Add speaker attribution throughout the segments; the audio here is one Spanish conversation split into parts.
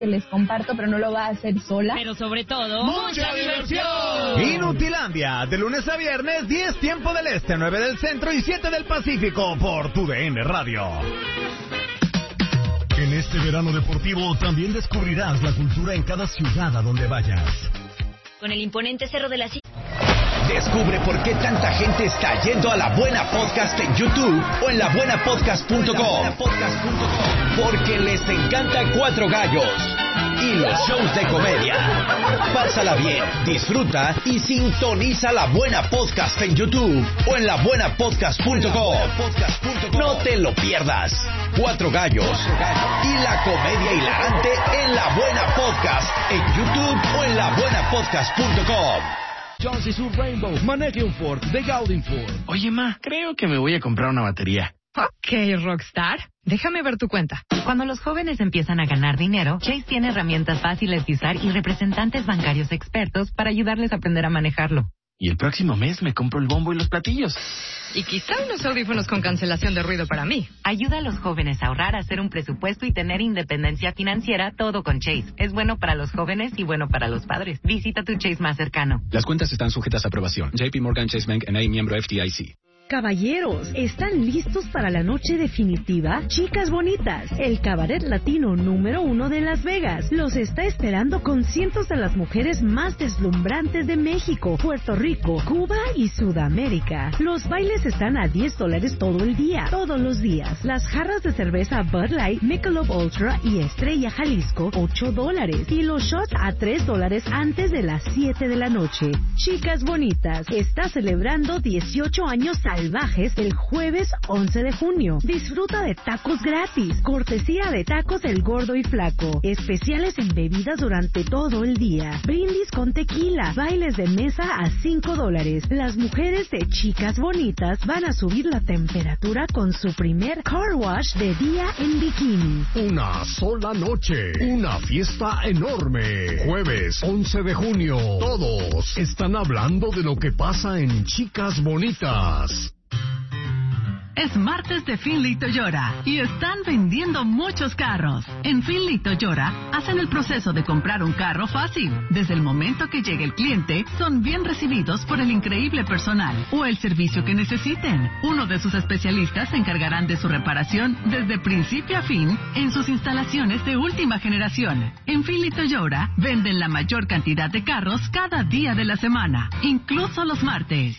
Speaker 1: que les comparto, pero no lo va a hacer sola.
Speaker 2: Pero sobre todo,
Speaker 3: ¡mucha diversión!
Speaker 4: Inutilandia, de lunes a viernes, 10 tiempo del este, 9 del centro y 7 del Pacífico, por TUDN Radio.
Speaker 5: En este verano deportivo también descubrirás la cultura en cada ciudad a donde vayas.
Speaker 2: Con el imponente Cerro de la Silla.
Speaker 6: Descubre por qué tanta gente está yendo a La Buena Podcast en YouTube o en labuenapodcast.com. Porque les encanta Cuatro Gallos y los shows de comedia. Pásala bien, disfruta y sintoniza La Buena Podcast en YouTube o en labuenapodcast.com. No te lo pierdas. Cuatro Gallos y la comedia hilarante en La Buena Podcast en YouTube o en labuenapodcast.com.
Speaker 7: Jones y su Rainbow, maneje un Ford de Gaudin Ford.
Speaker 8: Oye, ma, creo que me voy a comprar una batería.
Speaker 9: Ok, Rockstar. Déjame ver tu cuenta. Cuando los jóvenes empiezan a ganar dinero, Chase tiene herramientas fáciles de usar y representantes bancarios expertos para ayudarles a aprender a manejarlo.
Speaker 8: Y el próximo mes me compro el bombo y los platillos.
Speaker 9: Y quizá unos audífonos con cancelación de ruido para mí. Ayuda a los jóvenes a ahorrar, a hacer un presupuesto y tener independencia financiera, todo con Chase. Es bueno para los jóvenes y bueno para los padres. Visita tu Chase más cercano.
Speaker 10: Las cuentas están sujetas a aprobación. JP Morgan Chase Bank N.A. miembro FDIC.
Speaker 11: Caballeros, ¿están listos para la noche definitiva? Chicas Bonitas, el cabaret latino número 1 de Las Vegas, los está esperando con cientos de las mujeres más deslumbrantes de México, Puerto Rico, Cuba y Sudamérica. Los bailes están a $10 todo el día, todos los días. Las jarras de cerveza Bud Light, Michelob Ultra y Estrella Jalisco, $8. Y los shots a $3 antes de las 7 de la noche. Chicas Bonitas está celebrando 18 años salvajes el jueves 11 de junio. Disfruta de tacos gratis, cortesía de Tacos del Gordo y Flaco, especiales en bebidas durante todo el día, brindis con tequila, bailes de mesa a $5. Las mujeres de Chicas Bonitas van a subir la temperatura con su primer car wash de día en bikini.
Speaker 5: Una sola noche, una fiesta enorme. Jueves 11 de junio, todos están hablando de lo que pasa en Chicas Bonitas.
Speaker 12: Es martes de Finley Toyota y están vendiendo muchos carros. En Finley Toyota hacen el proceso de comprar un carro fácil. Desde el momento que llegue el cliente, son bien recibidos por el increíble personal o el servicio que necesiten. Uno de sus especialistas se encargarán de su reparación desde principio a fin en sus instalaciones de última generación. En Finley Toyota venden la mayor cantidad de carros cada día de la semana, incluso los martes.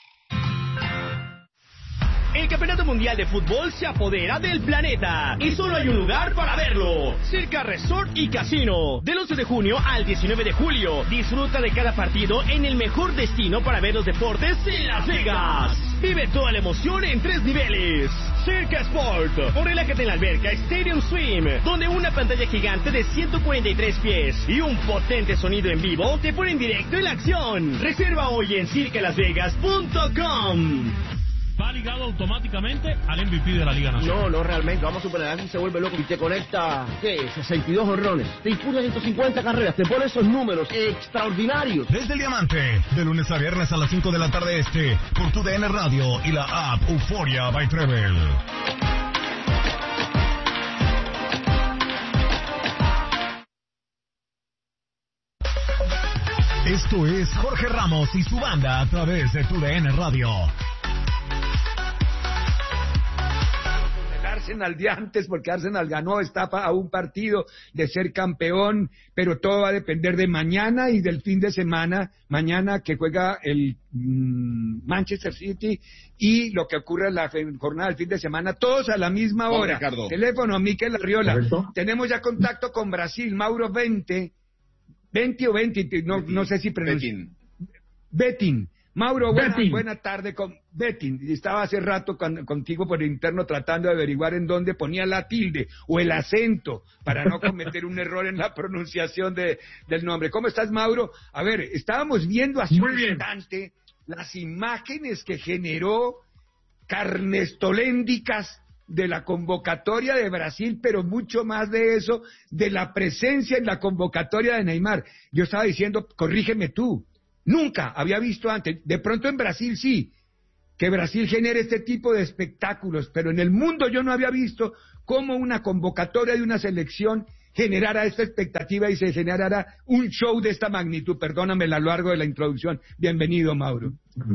Speaker 3: El Campeonato Mundial de Fútbol se apodera del planeta y solo hay un lugar para verlo: Circa Resort y Casino. Del 11 de junio al 19 de julio, disfruta de cada partido en el mejor destino para ver los deportes en Las Vegas. Vive toda la emoción en 3 niveles. Circa Sport, o relájate en la alberca Stadium Swim, donde una pantalla gigante de 143 pies y un potente sonido en vivo te ponen directo en la acción. Reserva hoy en circalasvegas.com.
Speaker 13: ¿Va ligado automáticamente al MVP de la Liga Nacional?
Speaker 14: No, realmente. Vamos a superar si se vuelve loco y te conecta, 62 honrones. Te impulsa 150 carreras. Te pone esos números extraordinarios.
Speaker 5: Desde el Diamante, de lunes a viernes a las 5 de la tarde este, por TUDN Radio y la app Euforia by Treble. Esto es Jorge Ramos y su banda a través de TUDN Radio.
Speaker 15: Arsenal de antes, porque Arsenal ganó, está a un partido de ser campeón, pero todo va a depender de mañana y del fin de semana, mañana que juega el Manchester City y lo que ocurre en la jornada del fin de semana, todos a la misma hora.
Speaker 16: Ricardo.
Speaker 15: Teléfono, Miquel Arriola.
Speaker 16: ¿Correcto?
Speaker 15: Tenemos ya contacto con Brasil, Mauro 20 o 20, no sé si pronuncia. Betting. Mauro, buena tarde con Betting. Estaba hace rato contigo por interno tratando de averiguar en dónde ponía la tilde o el acento para no cometer un error en la pronunciación del nombre. ¿Cómo estás, Mauro? A ver, estábamos viendo hace un instante las imágenes que generó carnestoléndicas de la convocatoria de Brasil, pero mucho más de eso, de la presencia en la convocatoria de Neymar. Yo estaba diciendo, corrígeme tú, nunca había visto antes, de pronto en Brasil sí, que Brasil genere este tipo de espectáculos, pero en el mundo yo no había visto cómo una convocatoria de una selección generara esta expectativa y se generara un show de esta magnitud. Perdóname a lo largo de la introducción. Bienvenido, Mauro.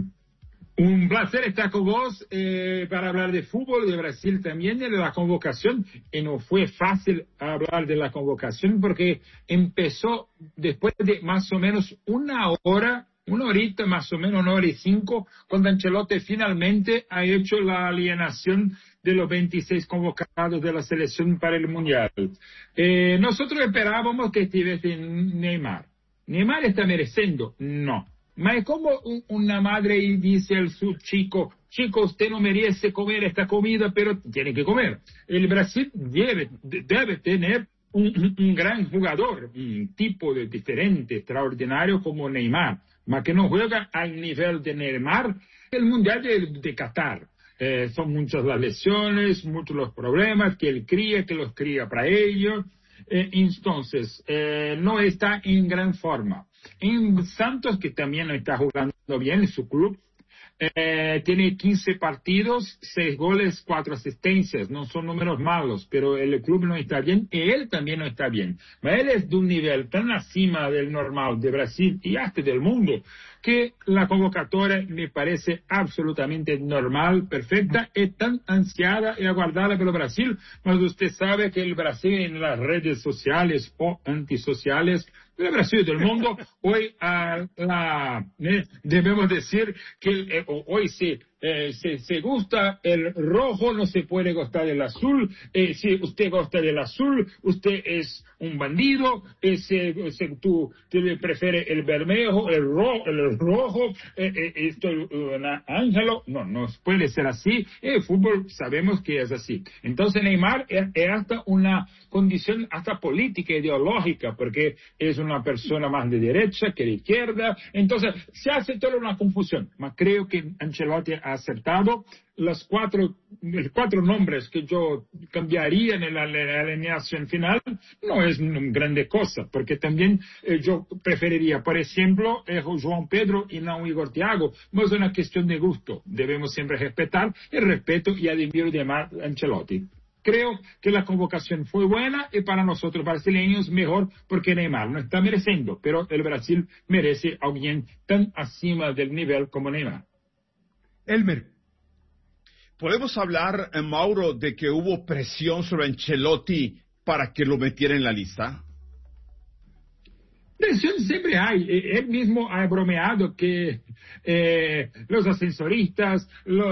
Speaker 16: Un placer estar con vos para hablar de fútbol, de Brasil también, de la convocación. Y no fue fácil hablar de la convocación porque empezó después de más o menos una horita, más o menos 1:05, cuando Ancelotti finalmente ha hecho la alienación de los 26 convocados de la selección para el Mundial. Nosotros esperábamos que estuviese Neymar. ¿Neymar está mereciendo? No. Ma es como una madre y dice a su chico, usted no merece comer esta comida, pero tiene que comer. El Brasil debe tener un gran jugador, un tipo de diferente, extraordinario como Neymar, ma que no juega al nivel de Neymar el Mundial de Qatar. Son muchas las lesiones, muchos los problemas que él que los cría para ellos. Entonces, no está en gran forma. En Santos, que también no está jugando bien en su club, tiene 15 partidos, 6 goles, 4 asistencias. No son números malos, pero el club no está bien y él también no está bien. Pero él es de un nivel tan acima del normal de Brasil y hasta del mundo que la convocatoria me parece absolutamente normal, perfecta, y tan ansiada y aguardada por Brasil. Mas usted sabe que el Brasil en las redes sociales o antisociales del Brasil del mundo, hoy debemos decir que hoy se gusta el rojo, no se puede gustar el azul. Si usted gusta del azul, usted es un bandido. Tú prefieres el bermejo, el rojo, estoy un ángelo. No puede ser así. El fútbol sabemos que es así. Entonces Neymar es hasta una condición hasta política, ideológica, porque es una persona más de derecha que de izquierda. Entonces se hace toda una confusión. Mas creo que Ancelotti ha acertado. Los cuatro nombres que yo cambiaría en la alineación final no es una grande cosa, porque también yo preferiría, por ejemplo, João Pedro y no Igor Thiago. No es una cuestión de gusto. Debemos siempre respetar el respeto y admirar de Ancelotti. Creo que la convocación fue buena y para nosotros brasileños mejor porque Neymar no está mereciendo, pero el Brasil merece a alguien tan acima del nivel como Neymar.
Speaker 15: Elmer.
Speaker 17: ¿Podemos hablar, Mauro, de que hubo presión sobre Ancelotti para que lo metiera en la lista?
Speaker 16: Presión siempre hay. Él mismo ha bromeado que los ascensoristas,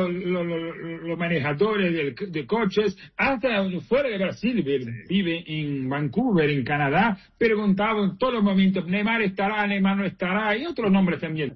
Speaker 16: los manejadores de coches, hasta fuera de Brasil, vive en Vancouver, en Canadá, preguntaban en todos los momentos, Neymar estará, Neymar no estará, y otros nombres también.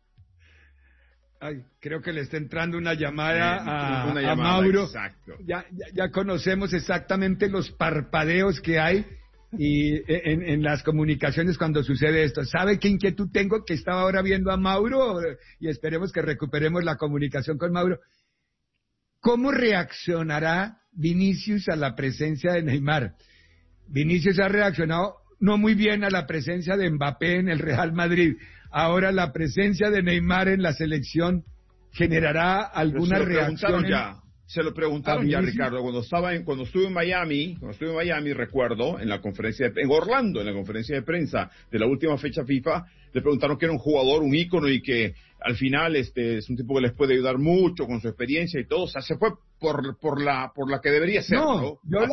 Speaker 15: Ay, creo que le está entrando una llamada a Mauro.
Speaker 17: Exacto.
Speaker 15: Ya conocemos exactamente los parpadeos que hay y en las comunicaciones cuando sucede esto. ¿Sabe qué inquietud tengo? Que estaba ahora viendo a Mauro y esperemos que recuperemos la comunicación con Mauro. ¿Cómo reaccionará Vinicius a la presencia de Neymar? Vinicius ha reaccionado no muy bien a la presencia de Mbappé en el Real Madrid. Ahora la presencia de Neymar en la selección generará alguna reacción.
Speaker 17: Se lo preguntaron ya, Ricardo, cuando estuve en Miami, recuerdo, en Orlando, en la conferencia de prensa de la última fecha FIFA, le preguntaron que era un jugador, un ícono y que al final es un tipo que les puede ayudar mucho con su experiencia y todo. O sea, se fue por la que debería ser, ¿no?
Speaker 15: Yo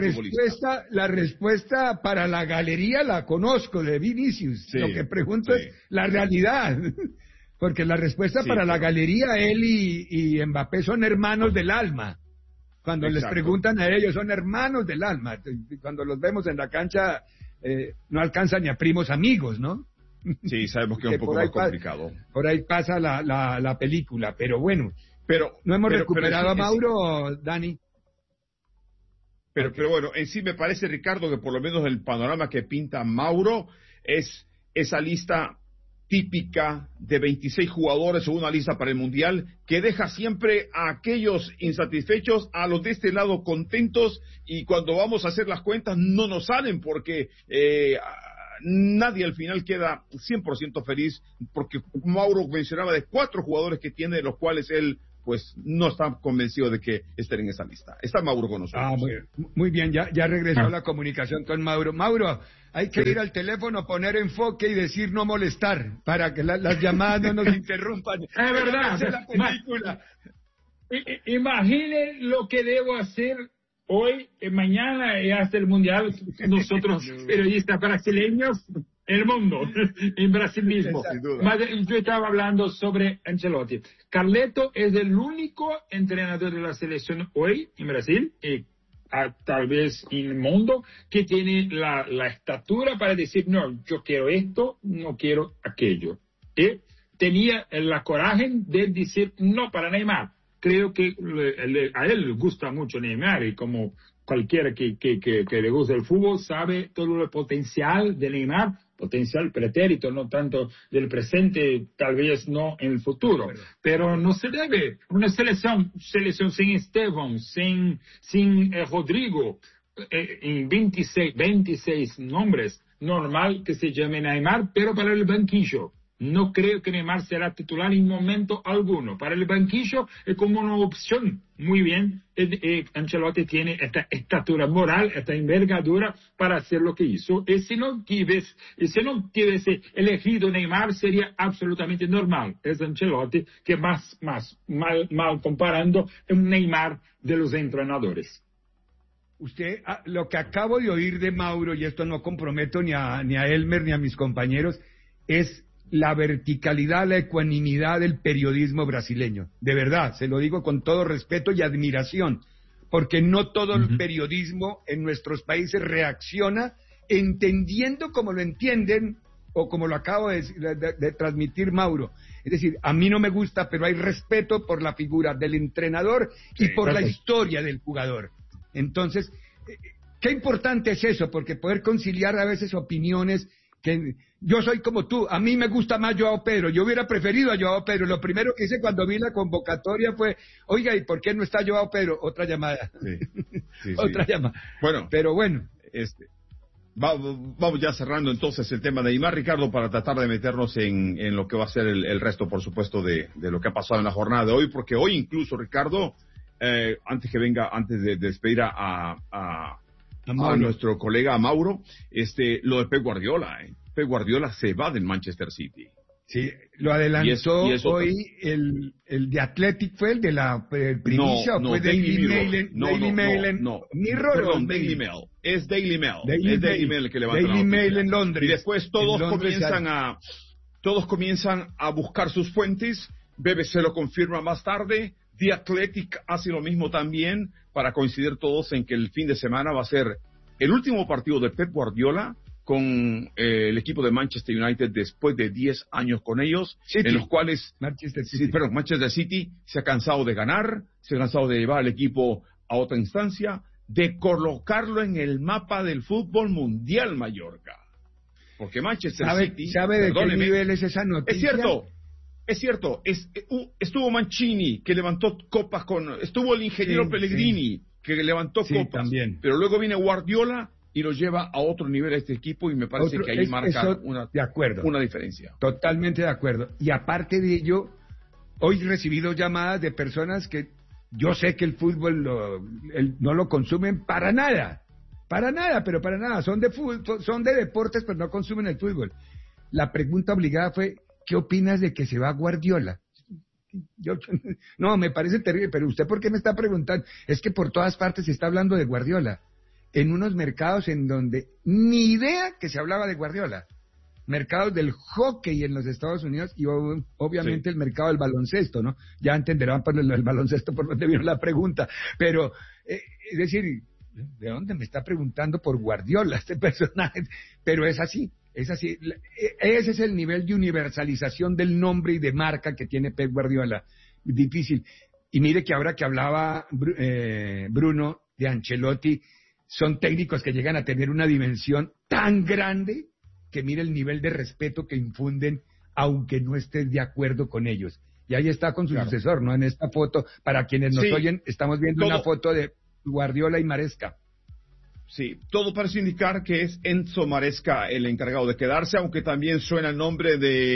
Speaker 15: la respuesta para la galería la conozco de Vinicius. Sí, lo que pregunto es la realidad. Porque la respuesta para la galería, él y Mbappé son hermanos del alma. Cuando les preguntan a ellos, son hermanos del alma. Cuando los vemos en la cancha, no alcanzan ni a primos amigos, ¿no?
Speaker 17: Sí, sabemos que es un poco más complicado.
Speaker 15: Por ahí pasa la película, pero bueno. ¿No hemos recuperado a Mauro, Dani?
Speaker 17: Pero bueno, en sí me parece, Ricardo, que por lo menos el panorama que pinta Mauro es esa lista típica de 26 jugadores o una lista para el Mundial que deja siempre a aquellos insatisfechos, a los de este lado contentos, y cuando vamos a hacer las cuentas no nos salen porque nadie al final queda 100% feliz, porque Mauro mencionaba de 4 jugadores que tiene, de los cuales él pues no está convencido de que estén en esa lista. Está Mauro con nosotros.
Speaker 15: Muy bien, ya regresó la comunicación con Mauro. Mauro, hay que ir al teléfono, poner enfoque y decir no molestar, para que las llamadas no nos interrumpan.
Speaker 16: Es verdad.
Speaker 15: La película.
Speaker 16: Imagine lo que debo hacer hoy, mañana y hasta el Mundial, nosotros periodistas brasileños, el mundo, en Brasil mismo. Yo estaba hablando sobre Ancelotti. Carleto es el único entrenador de la selección hoy en Brasil, tal vez en el mundo, que tiene la estatura para decir, no, yo quiero esto, no quiero aquello. Tenía la coraje de decir no para Neymar. Creo que a él le gusta mucho Neymar, y como cualquiera que le gusta el fútbol sabe todo el potencial de Neymar, potencial pretérito, no tanto del presente, tal vez no en el futuro, pero no se debe. Una selección sin Esteban, sin Rodrigo, en 26 nombres, normal que se llame Neymar, pero para el banquillo. No creo que Neymar será titular en momento alguno. Para el banquillo es como una opción. Muy bien, Ancelotti tiene esta estatura moral, esta envergadura para hacer lo que hizo. Y si no hubiese elegido Neymar, sería absolutamente normal. Es Ancelotti que mal comparando un Neymar de los entrenadores.
Speaker 15: Usted, lo que acabo de oír de Mauro, y esto no comprometo ni a Elmer ni a mis compañeros, es la verticalidad, la ecuanimidad del periodismo brasileño. De verdad, se lo digo con todo respeto y admiración, porque no todo el periodismo en nuestros países reacciona entendiendo como lo entienden o como lo acabo de transmitir Mauro. Es decir, a mí no me gusta, pero hay respeto por la figura del entrenador y por la historia del jugador. Entonces, qué importante es eso, porque poder conciliar a veces opiniones que yo soy como tú, a mí me gusta más Joao Pedro, yo hubiera preferido a Joao Pedro, lo primero que hice cuando vi la convocatoria fue, oiga, ¿y por qué no está Joao Pedro? Otra llamada. Otra llamada.
Speaker 17: Bueno,
Speaker 15: pero bueno.
Speaker 17: Vamos ya cerrando entonces el tema de Neymar, Ricardo, para tratar de meternos en lo que va a ser el resto, por supuesto, de lo que ha pasado en la jornada de hoy, porque hoy incluso, Ricardo, antes de despedir a nuestro colega Mauro, lo de Pep Guardiola. Pep Guardiola se va del Manchester City.
Speaker 15: Sí, lo adelantó hoy el de Athletic, ¿fue el de la primicia o fue Daily Mail?
Speaker 17: Perdón, Daily Mail. Es Daily Mail. Es Daily Mail que levanta
Speaker 15: Daily Mail en Londres.
Speaker 17: Y después todos comienzan a buscar sus fuentes. BBC lo confirma más tarde. The Athletic hace lo mismo también, para coincidir todos en que el fin de semana va a ser el último partido de Pep Guardiola con el equipo de Manchester United después de 10 años con ellos, en los cuales Manchester City se ha cansado de ganar, se ha cansado de llevar al equipo a otra instancia, de colocarlo en el mapa del fútbol mundial, Mallorca. Porque Manchester City...
Speaker 15: ¿Sabe de qué nivel es esa noticia?
Speaker 17: Es cierto, estuvo Mancini, que levantó copas estuvo el ingeniero Pellegrini, que levantó copas, también. Pero luego viene Guardiola y lo lleva a otro nivel a este equipo, y me parece que ahí marca una diferencia.
Speaker 15: Totalmente de acuerdo. Y aparte de ello, hoy he recibido llamadas de personas que yo sé que el fútbol no lo consumen para nada, son de deportes, pero no consumen el fútbol. La pregunta obligada fue, ¿qué opinas de que se va Guardiola? No, me parece terrible, pero ¿usted por qué me está preguntando? Es que por todas partes se está hablando de Guardiola, en unos mercados en donde ni idea que se hablaba de Guardiola. Mercados del hockey en los Estados Unidos y obviamente el mercado del baloncesto, ¿no? Ya entenderán por el baloncesto por donde vino la pregunta, pero es decir, ¿de dónde me está preguntando por Guardiola este personaje? Pero es así. Ese es el nivel de universalización del nombre y de marca que tiene Pep Guardiola. Difícil. Y mire que ahora que hablaba Bruno de Ancelotti, son técnicos que llegan a tener una dimensión tan grande que mire el nivel de respeto que infunden, aunque no estés de acuerdo con ellos. Y ahí está con su sucesor, ¿no? En esta foto, para quienes nos oyen, estamos viendo una foto de Guardiola y Maresca.
Speaker 17: Sí, todo parece indicar que es Enzo Maresca el encargado de quedarse, aunque también suena el nombre de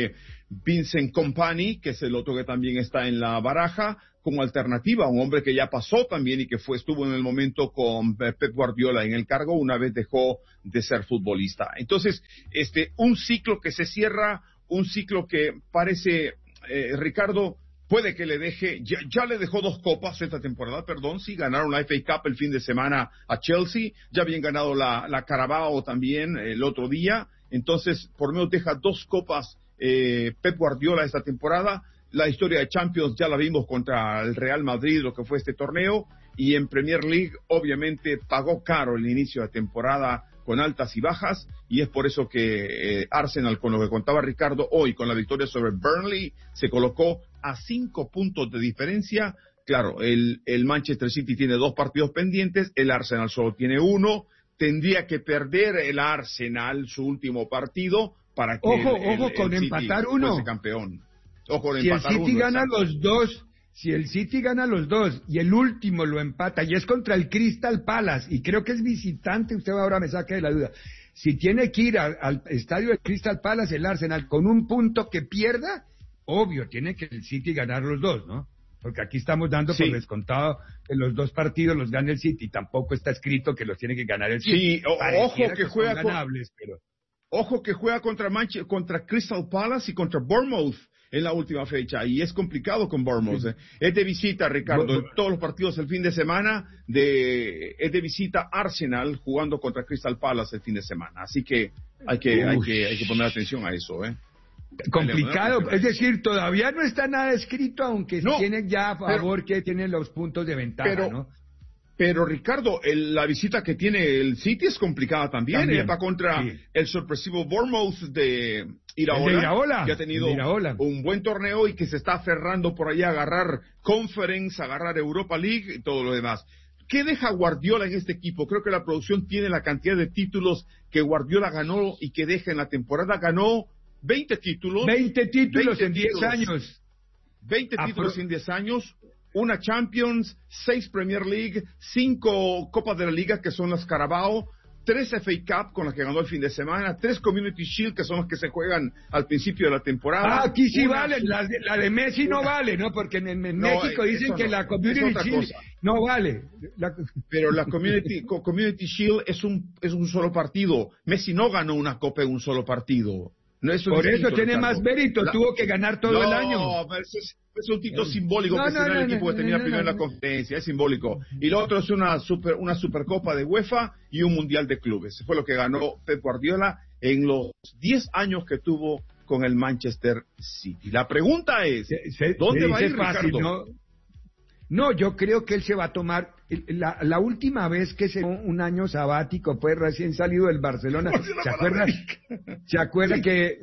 Speaker 17: Vincent Kompany, que es el otro que también está en la baraja, como alternativa, un hombre que ya pasó también y que estuvo en el momento con Pep Guardiola en el cargo, una vez dejó de ser futbolista. Entonces, un ciclo que se cierra, un ciclo que parece, Ricardo, puede que le deje, ya le dejó 2 copas esta temporada, sí, ganaron la FA Cup el fin de semana a Chelsea, ya habían ganado la Carabao también el otro día, entonces por lo menos deja 2 copas Pep Guardiola esta temporada. La historia de Champions ya la vimos contra el Real Madrid, lo que fue este torneo, y en Premier League obviamente pagó caro el inicio de temporada con altas y bajas, y es por eso que Arsenal, con lo que contaba Ricardo hoy, con la victoria sobre Burnley, se colocó a 5 puntos de diferencia. Claro, el Manchester City tiene 2 partidos pendientes, el Arsenal solo tiene 1, tendría que perder el Arsenal su último partido para que
Speaker 15: ojo con
Speaker 17: el
Speaker 15: empatar
Speaker 17: City
Speaker 15: uno.
Speaker 17: fuese campeón. Ojo con
Speaker 15: si
Speaker 17: empatar
Speaker 15: el City
Speaker 17: uno,
Speaker 15: gana
Speaker 17: exacto.
Speaker 15: los 2, si el City gana los 2 y el último lo empata y es contra el Crystal Palace y creo que es visitante, usted ahora me saca de la duda. Si tiene que ir al estadio del Crystal Palace el Arsenal con un punto que pierda, obvio, tiene que el City ganar los 2, ¿no? Porque aquí estamos dando por descontado que los 2 partidos los gana el City, tampoco está escrito que los tiene que ganar el City.
Speaker 17: Sí, ojo que juega
Speaker 15: ganables, pero...
Speaker 17: Ojo que juega contra Crystal Palace y contra Bournemouth en la última fecha, y es complicado con Bournemouth.
Speaker 15: Sí.
Speaker 17: Es de visita, Ricardo, en todos los partidos el fin de semana, es de visita Arsenal jugando contra Crystal Palace el fin de semana, así que hay que poner atención a eso,
Speaker 15: Complicado, es decir, todavía no está nada escrito, aunque tienen ya a favor que tienen los puntos de ventaja, ¿no?
Speaker 17: Pero Ricardo, la visita que tiene el City es complicada también. Va contra el sorpresivo Bournemouth de Iraola, que ha tenido un buen torneo y que se está aferrando por ahí a agarrar Conference, a agarrar Europa League y todo lo demás. ¿Qué deja Guardiola en este equipo? Creo que la producción tiene la cantidad de títulos que Guardiola ganó y que deja en la temporada. Ganó 20 títulos.
Speaker 15: 20 títulos en 10 años.
Speaker 17: 20 títulos en 10 años. Una Champions, 6 Premier League, 5 Copas de la Liga, que son las Carabao, 3 FA Cup, con las que ganó el fin de semana, 3 Community Shield, que son las que se juegan al principio de la temporada.
Speaker 15: Aquí sí vale, la de Messi no vale, ¿no? Porque en México dicen que la Community Shield no vale.
Speaker 17: Pero la Community Shield es un solo partido. Messi no ganó una Copa en un solo partido. No,
Speaker 15: por eso tiene más mérito, tuvo que ganar todo el año.
Speaker 17: No, es un título simbólico que será el equipo que tenía primero en la conferencia, es simbólico. Y lo otro es una Supercopa de UEFA y un Mundial de Clubes. Fue lo que ganó Pep Guardiola en los 10 años que tuvo con el Manchester City. La pregunta es, ¿dónde va a ir Ricardo?
Speaker 15: No, yo creo que él se va a tomar la última vez que se un año sabático, pues recién salido del Barcelona. ¿Se acuerda que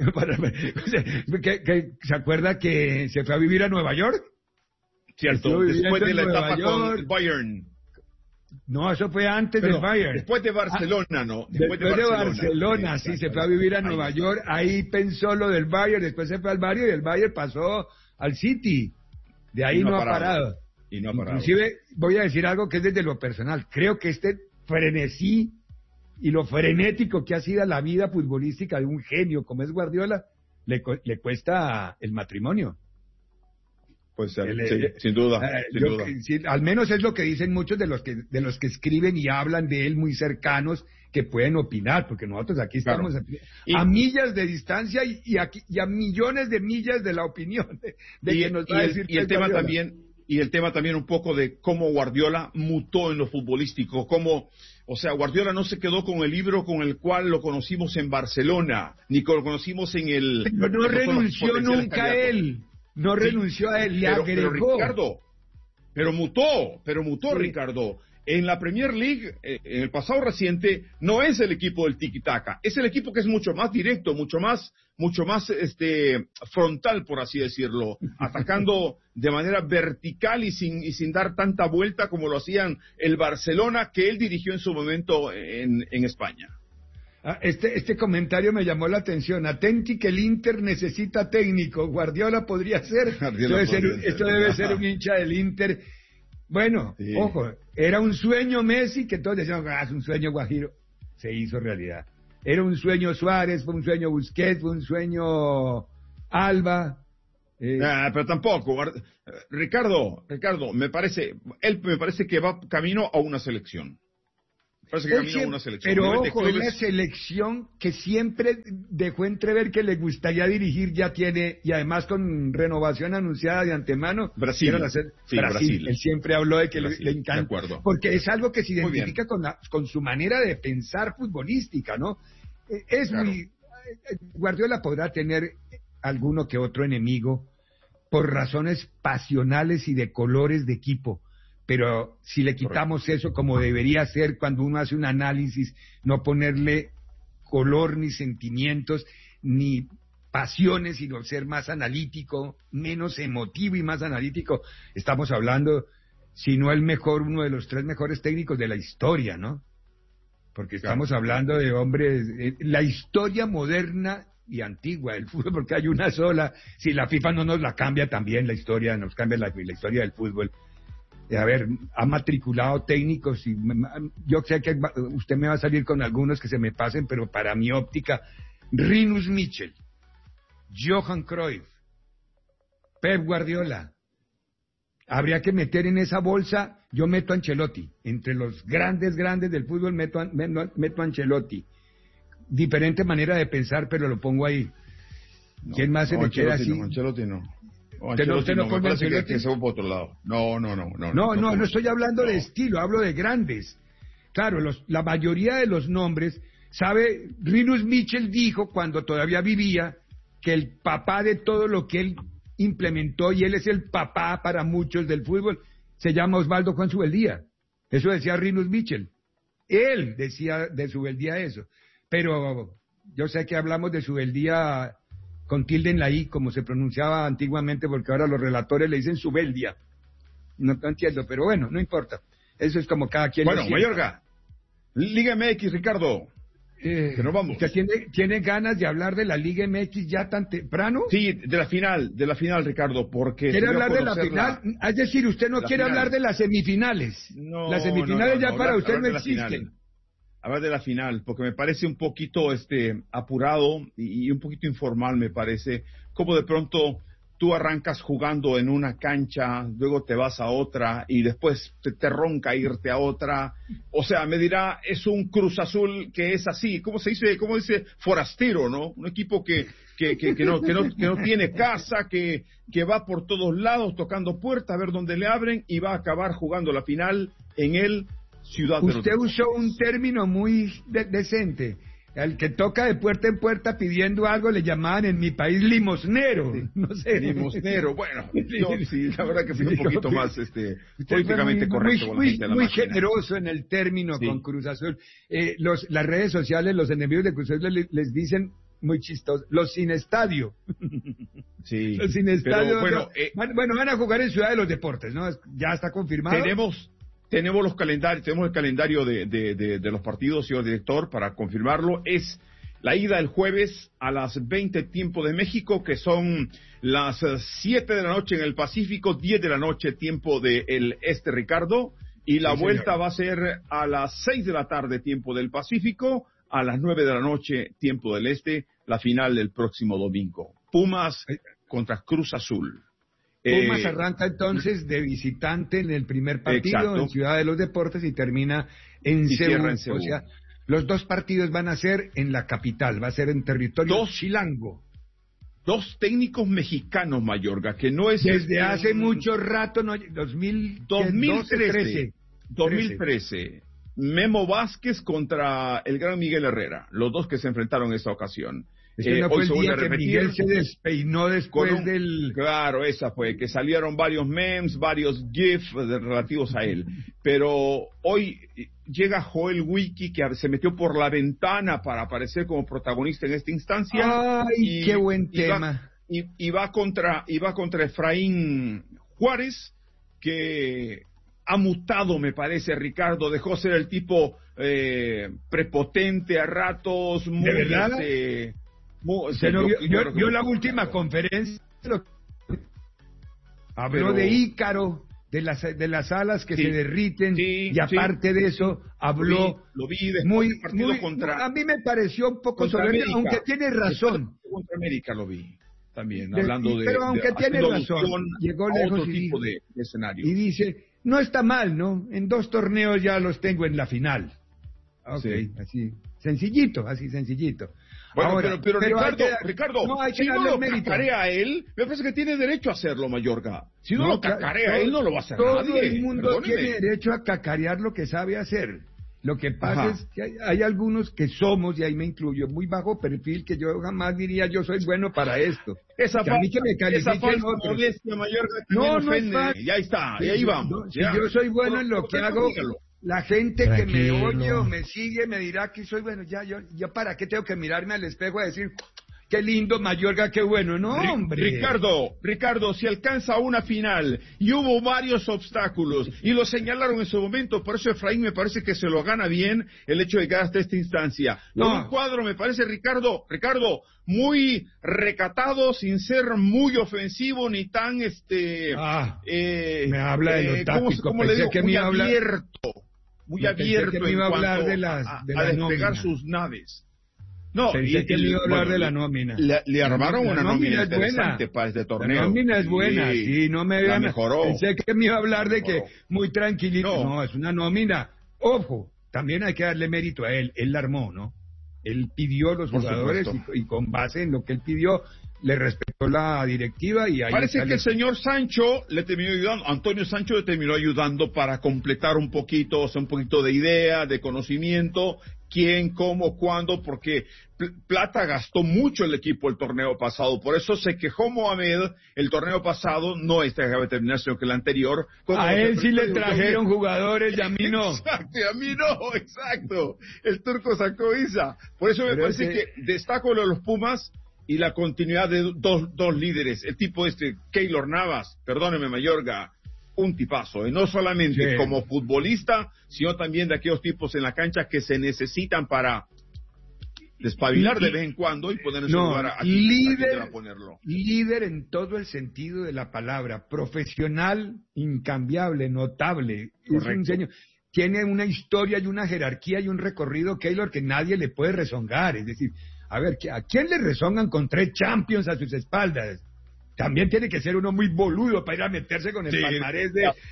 Speaker 15: se acuerda que se fue a vivir a Nueva York?
Speaker 17: Cierto, después de la etapa con el Bayern.
Speaker 15: No, eso fue antes del Bayern.
Speaker 17: Después de Barcelona, ¿no?
Speaker 15: Después de Barcelona, sí, se fue a vivir a Nueva York. Ahí pensó lo del Bayern, después se fue al Bayern y el Bayern pasó al City. De ahí no ha parado.
Speaker 17: Y no ha parado.
Speaker 15: Inclusive voy a decir algo que es desde lo personal. Creo que este frenesí y lo frenético que ha sido la vida futbolística de un genio como es Guardiola le cuesta el matrimonio.
Speaker 17: Pues sin duda.
Speaker 15: Sí, al menos es lo que dicen muchos de los que escriben y hablan de él muy cercanos, que pueden opinar, porque nosotros aquí estamos a millas de distancia y a millones de millas de la opinión que nos va a decir.
Speaker 17: Y el tema también un poco de cómo Guardiola mutó en lo futbolístico, Guardiola no se quedó con el libro con el cual lo conocimos en Barcelona, ni lo conocimos en el...
Speaker 15: Pero no renunció nunca a él. No renunció a él, le agregó.
Speaker 17: Pero mutó, Ricardo. En la Premier League, en el pasado reciente, no es el equipo del tiki-taka. Es el equipo que es mucho más directo, mucho más frontal, por así decirlo. Atacando de manera vertical y sin dar tanta vuelta como lo hacían el Barcelona, que él dirigió en su momento en España.
Speaker 15: Este comentario me llamó la atención. Atenti que el Inter necesita técnico. Guardiola podría ser. Esto debe ser un hincha del Inter. Bueno, ojo, era un sueño Messi, que todos decían, es un sueño Guajiro. Se hizo realidad. Era un sueño Suárez, fue un sueño Busquets, fue un sueño Alba.
Speaker 17: Pero tampoco, Ricardo, me parece que va camino a una selección.
Speaker 15: Pero ojo, es una selección que siempre dejó entrever que le gustaría dirigir, ya tiene, y además con renovación anunciada de antemano.
Speaker 17: Brasil.
Speaker 15: Brasil. Él siempre habló de que le encanta.
Speaker 17: De acuerdo.
Speaker 15: Porque es algo que se identifica con su manera de pensar futbolística, ¿no? Guardiola podrá tener alguno que otro enemigo por razones pasionales y de colores de equipo. Pero si le quitamos eso, como debería ser cuando uno hace un análisis, no ponerle color ni sentimientos ni pasiones, sino ser más analítico, menos emotivo y más analítico, estamos hablando, si no el mejor, uno de los 3 mejores técnicos de la historia, ¿no? Porque estamos hablando de hombres, la historia moderna y antigua del fútbol, porque hay una sola. Si la FIFA no nos la cambia también, nos cambia la historia del fútbol. A ver, ha matriculado técnicos y yo sé que usted me va a salir con algunos que se me pasen, pero para mi óptica, Rinus Michel, Johan Cruyff, Pep Guardiola. Habría que meter en esa bolsa, yo meto a Ancelotti. Entre los grandes del fútbol meto a Ancelotti. Diferente manera de pensar, pero lo pongo ahí. ¿Quién más se me queda así?
Speaker 17: Ancelotti no.
Speaker 15: Usted no
Speaker 17: me parece que se va por otro lado. No
Speaker 15: estoy hablando de estilo, hablo de grandes. Claro, la mayoría de los nombres, ¿sabe? Rinus Michel dijo cuando todavía vivía que el papá de todo lo que él implementó, y él es el papá para muchos del fútbol, se llama Osvaldo Juan Zubeldía. Eso decía Rinus Michel. Él decía de Zubeldía eso. Pero yo sé que hablamos de Zubeldía con tilde en la I, como se pronunciaba antiguamente, porque ahora los relatores le dicen Zubeldia. No entiendo, pero bueno, no importa. Eso es como cada quien.
Speaker 17: Bueno, Mayorga, Liga MX, Ricardo, que nos vamos.
Speaker 15: ¿Usted tiene ganas de hablar de la Liga MX ya tan temprano?
Speaker 17: Sí, de la final, Ricardo, porque...
Speaker 15: ¿Quiere hablar de la final? Es decir, usted no quiere hablar de las semifinales.
Speaker 17: No,
Speaker 15: las semifinales ya para usted no existen.
Speaker 17: Hablar de la final, porque me parece un poquito apurado y un poquito informal, me parece, como de pronto tú arrancas jugando en una cancha, luego te vas a otra y después te ronca irte a otra. O sea, me dirá, es un Cruz Azul que es así, ¿cómo dice? Forastero, ¿no? Un equipo que no tiene casa, que va por todos lados tocando puertas a ver dónde le abren y va a acabar jugando la final en el Ciudad de los
Speaker 15: Usted usó un término muy decente. Al que toca de puerta en puerta pidiendo algo le llamaban en mi país limosnero.
Speaker 17: Sí.
Speaker 15: No sé.
Speaker 17: Limosnero, bueno, yo sí, la verdad que fui un poquito más políticamente correcto.
Speaker 15: Muy generoso en el término con Cruz Azul. Las redes sociales, los enemigos de Cruz Azul les dicen muy chistosos, los sin estadio.
Speaker 17: Sí.
Speaker 15: Los sin estadio.
Speaker 17: Pero,
Speaker 15: van a jugar en Ciudad de los Deportes, ¿no? Ya está confirmado.
Speaker 17: Tenemos el calendario de los partidos, señor director, para confirmarlo. Es la ida el jueves a las 20 tiempo de México, que son las 7 de la noche en el Pacífico, 10 de la noche tiempo del este, Ricardo, y la vuelta va a ser a las 6 de la tarde tiempo del Pacífico, a las 9 de la noche tiempo del este, la final del próximo domingo. Pumas contra Cruz Azul.
Speaker 15: Pumas arranca entonces de visitante en el primer partido en Ciudad de los Deportes y termina en Seúl. O sea, los 2 partidos van a ser en la capital, va a ser en territorio chilango.
Speaker 17: 2 técnicos mexicanos, Mayorga, que no es...
Speaker 15: Desde hace mucho rato,
Speaker 17: 2013. Memo Vázquez contra el gran Miguel Herrera, los 2 que se enfrentaron en esta ocasión.
Speaker 15: No fue el día que Miguel se despeinó después del...
Speaker 17: Claro, esa fue, que salieron varios memes, varios GIFs relativos a él. Pero hoy llega Joel Wiki, que se metió por la ventana para aparecer como protagonista en esta instancia.
Speaker 15: ¡Ay, qué buen tema!
Speaker 17: Y va contra Efraín Juárez, que ha mutado, me parece, Ricardo. Dejó ser el tipo prepotente a ratos, muy...
Speaker 15: ¿De verdad? Yo la última conferencia habló de Ícaro, de las alas que se derriten, y aparte de eso habló
Speaker 17: lo vi
Speaker 15: muy contra, a mí me pareció un poco soberbio, aunque tiene razón.
Speaker 17: Contra América lo vi. también, hablando de...
Speaker 15: Pero aunque tiene razón, llegó lejos
Speaker 17: otro tipo de escenario.
Speaker 15: Y dice, no está mal, ¿no? En 2 torneos ya los tengo en la final. Ok, sí. Así sencillito.
Speaker 17: Bueno,
Speaker 15: ahora,
Speaker 17: pero Ricardo,
Speaker 15: no, hay que
Speaker 17: si no lo
Speaker 15: mérito.
Speaker 17: cacarea a él, me parece que tiene derecho a hacerlo, Mayorga. Si no lo cacarea a él, no lo va a hacer
Speaker 15: todo
Speaker 17: nadie.
Speaker 15: Todo el mundo
Speaker 17: Perdóneme.
Speaker 15: tiene derecho a cacarear lo que sabe hacer. Lo que pasa es que hay algunos que somos, y ahí me incluyo, muy bajo perfil, que yo jamás diría yo soy bueno para esto.
Speaker 17: Esa falsa
Speaker 15: modestia,
Speaker 17: Mayorga,
Speaker 15: no es
Speaker 17: ofende.
Speaker 15: fácil.
Speaker 17: Ya está, y ahí vamos.
Speaker 15: Si yo soy bueno en lo que hago, la gente que me oye o me sigue me dirá que soy bueno. Yo para qué tengo que mirarme al espejo a decir, qué lindo, Mayorga, qué bueno. No, hombre.
Speaker 17: Ricardo, si alcanza una final y hubo varios obstáculos y lo señalaron en su momento, por eso Efraín me parece que se lo gana bien el hecho de llegar hasta esta instancia. No. Un cuadro me parece, Ricardo, muy recatado, sin ser muy ofensivo ni tan
Speaker 15: me habla de lo táctico.
Speaker 17: ¿Cómo le digo? Muy abierto
Speaker 15: que me iba a hablar de
Speaker 17: a
Speaker 15: despegar
Speaker 17: nómina. Sus naves. No,
Speaker 15: pensé que me iba a hablar de la nómina.
Speaker 17: Le armaron una nómina interesante para este torneo.
Speaker 15: La nómina es buena, sí, no me vean.
Speaker 17: Mejoró.
Speaker 15: Pensé que me iba a hablar de que muy tranquilito. No, es una nómina. Ojo, también hay que darle mérito a él. Él la armó, ¿no? Él pidió los jugadores y con base en lo que él pidió, le respetó la directiva y ahí...
Speaker 17: Parece que el señor Sancho le terminó ayudando, Antonio Sancho le terminó ayudando para completar un poquito, o sea, un poquito de idea, de conocimiento, quién, cómo, cuándo, porque plata gastó mucho el equipo el torneo pasado, por eso se quejó Mohamed el torneo pasado, no este que acaba de terminar, sino que el anterior.
Speaker 15: A él sí le trajeron jugadores y a mí no.
Speaker 17: Exacto, a mí no, exacto. El turco sacó Isa. Por eso me parece que destaco lo de los Pumas y la continuidad de dos líderes. El tipo Keylor Navas, perdóneme Mayorga, un tipazo, no solamente como futbolista, sino también de aquellos tipos en la cancha que se necesitan para despabilar de vez en cuando y poner en su lugar a quien va a ponerlo.
Speaker 15: Líder en todo el sentido de la palabra, profesional, incambiable, notable. Es un señor. Tiene una historia y una jerarquía y un recorrido, Keylor, que nadie le puede rezongar. Es decir, a ver, ¿a quién le rezongan con 3 Champions a sus espaldas? También tiene que ser uno muy boludo para ir a meterse con el palmarés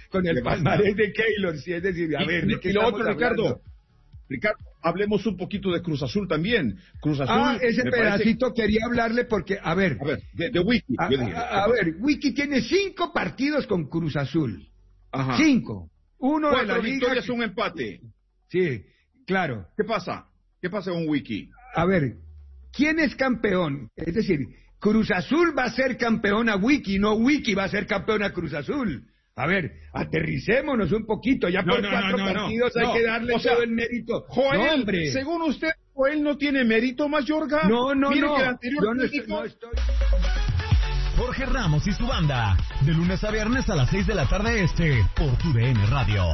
Speaker 15: de Keylor. Sí, es decir, a ver, ¿de qué estamos hablando?
Speaker 17: Ricardo, hablemos un poquito de Cruz Azul también. Cruz Azul.
Speaker 15: Ese pedacito quería hablarle porque, a ver,
Speaker 17: de Wiki.
Speaker 15: Wiki tiene 5 partidos con Cruz Azul. 5. 1 de la
Speaker 17: 4
Speaker 15: liga.
Speaker 17: victorias, un empate.
Speaker 15: Sí, claro.
Speaker 17: ¿Qué pasa? ¿Qué pasa con Wiki?
Speaker 15: A ver, ¿quién es campeón? Es decir, Cruz Azul va a ser campeón a Wiki, no Wiki va a ser campeón a Cruz Azul. A ver, aterricémonos un poquito, ya por 4 partidos hay que darle todo el mérito.
Speaker 17: Joel,
Speaker 15: no, hombre.
Speaker 17: Según usted, Joel no tiene mérito, Mayorga.
Speaker 15: No.
Speaker 17: Mire que el anterior
Speaker 15: yo no estoy...
Speaker 4: Jorge Ramos y su banda, de lunes a viernes a las 6 de la tarde por TUDN Radio.